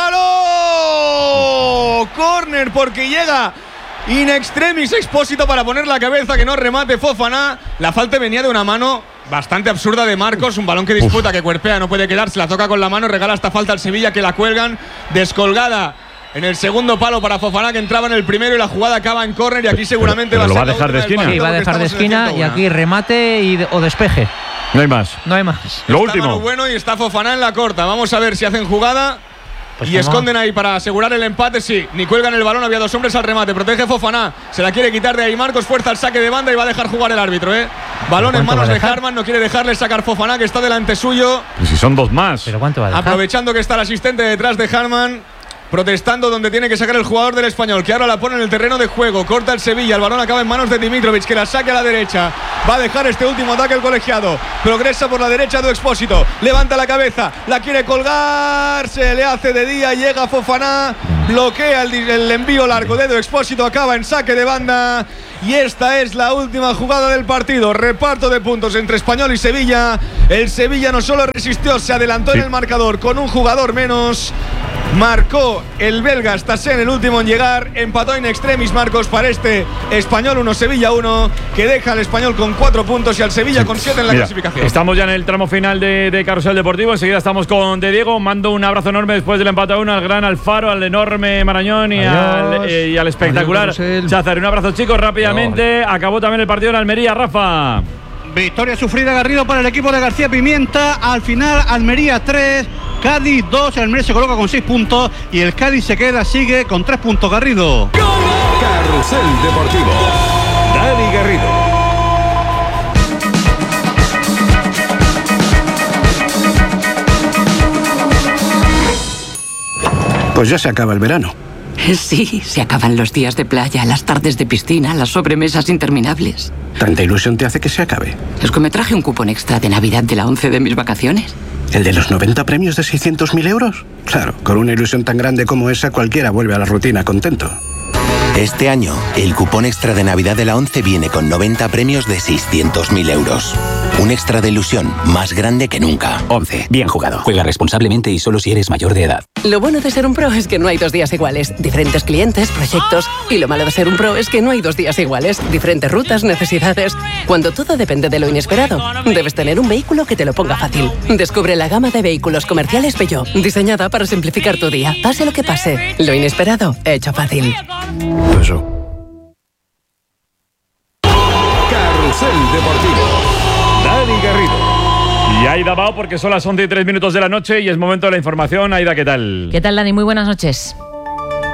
D: palo. Córner porque llega in extremis Expósito para poner la cabeza, que no remate Fofana. La falta venía de una mano bastante absurda de Marcos, un balón que disputa, Uf. que cuerpea, no puede quedarse, la toca con la mano, regala esta falta al Sevilla, que la cuelgan descolgada en el segundo palo para Fofana, que entraba en el primero, y la jugada acaba en córner, y aquí seguramente
B: pero
D: va a
B: lo
D: ser
B: va a
D: la
B: dejar de
D: última del
B: esquina.
H: Sí,
D: partido,
H: va a
D: porque
H: dejar de
D: estamos en el
H: esquina y
D: ciento uno.
H: aquí remate y, o despeje.
B: No hay más.
H: No hay más.
B: Lo
D: Está
B: último.
D: Manu Bueno y está Fofana en la corta. Vamos a ver si hacen jugada.
H: Pues
D: y
H: como-
D: esconden ahí para asegurar el empate, sí. Ni cuelgan el balón, había dos hombres al remate. Protege Fofana. Se la quiere quitar de ahí Marcos. Fuerza al saque de banda y va a dejar jugar el árbitro, ¿eh? Balón en
H: ¿Cuánto va
D: manos
H: a
D: de
H: dejar?
D: Harman. No quiere dejarle sacar Fofana, que está delante suyo.
B: Y si son dos más.
H: ¿Pero cuánto va a dejar?
D: Aprovechando que está el asistente detrás de Harman. Protestando donde tiene que sacar el jugador del Español, que ahora la pone en el terreno de juego. Corta el Sevilla, el balón acaba en manos de Dimitrovic, que la saque a la derecha. Va a dejar este último ataque el colegiado. Progresa por la derecha de Expósito. Levanta la cabeza, la quiere colgar. Se le hace de día, llega Fofana. Bloquea el, el envío largo de Expósito. Acaba en saque de banda. Y esta es la última jugada del partido. Reparto de puntos entre Español y Sevilla. El Sevilla no solo resistió, se adelantó
B: Sí.
D: en el marcador con un jugador menos. Marcó el belga Stassen el último en llegar. Empató in extremis Marcos para este Español uno, Sevilla uno, que deja al Español con cuatro puntos y al Sevilla con siete en la
B: Mira,
D: clasificación.
B: estamos ya en el tramo final de, de Carrusel Deportivo. Enseguida estamos con De Diego. Mando un abrazo enorme después del empate a uno al gran Alfaro, al enorme Marañón y, al, eh, y al espectacular
E: Adiós,
B: Cházar. Un abrazo, chicos, rápidamente. Acabó también el partido en Almería, Rafa.
J: Victoria sufrida, Garrido, para el equipo de García Pimienta. Al final, Almería tres, Cádiz dos. El Almería se coloca con seis puntos y el Cádiz se queda, sigue con tres puntos, Garrido.
R: Carrusel Deportivo. Dani Garrido.
S: Pues ya se acaba el verano.
T: Sí, se acaban los días de playa, las tardes de piscina, las sobremesas interminables.
S: ¿Tanta ilusión te hace que se acabe?
T: Es que me traje un cupón extra de Navidad de la once de mis vacaciones.
S: ¿El de los noventa premios de seiscientos mil euros? Claro, con una ilusión tan grande como esa, cualquiera vuelve a la rutina contento.
U: Este año, el cupón extra de Navidad de la once viene con noventa premios de seiscientos mil euros. Un extra de ilusión más grande que nunca.
V: once. Bien jugado. Juega responsablemente y solo si eres mayor de edad.
T: Lo bueno de ser un pro es que no hay dos días iguales. Diferentes clientes, proyectos. Y lo malo de ser un pro es que no hay dos días iguales. Diferentes rutas, necesidades. Cuando todo depende de lo inesperado, debes tener un vehículo que te lo ponga fácil. Descubre la gama de vehículos comerciales Peugeot, diseñada para simplificar tu día. Pase lo que pase. Lo inesperado, hecho fácil.
S: Eso.
R: Carrusel Deportivo. Dani Garrido.
B: Y Aida Bao, porque son las once y tres minutos de la noche y es momento de la información. Aida, ¿qué tal?
W: ¿Qué tal, Dani? Muy buenas noches.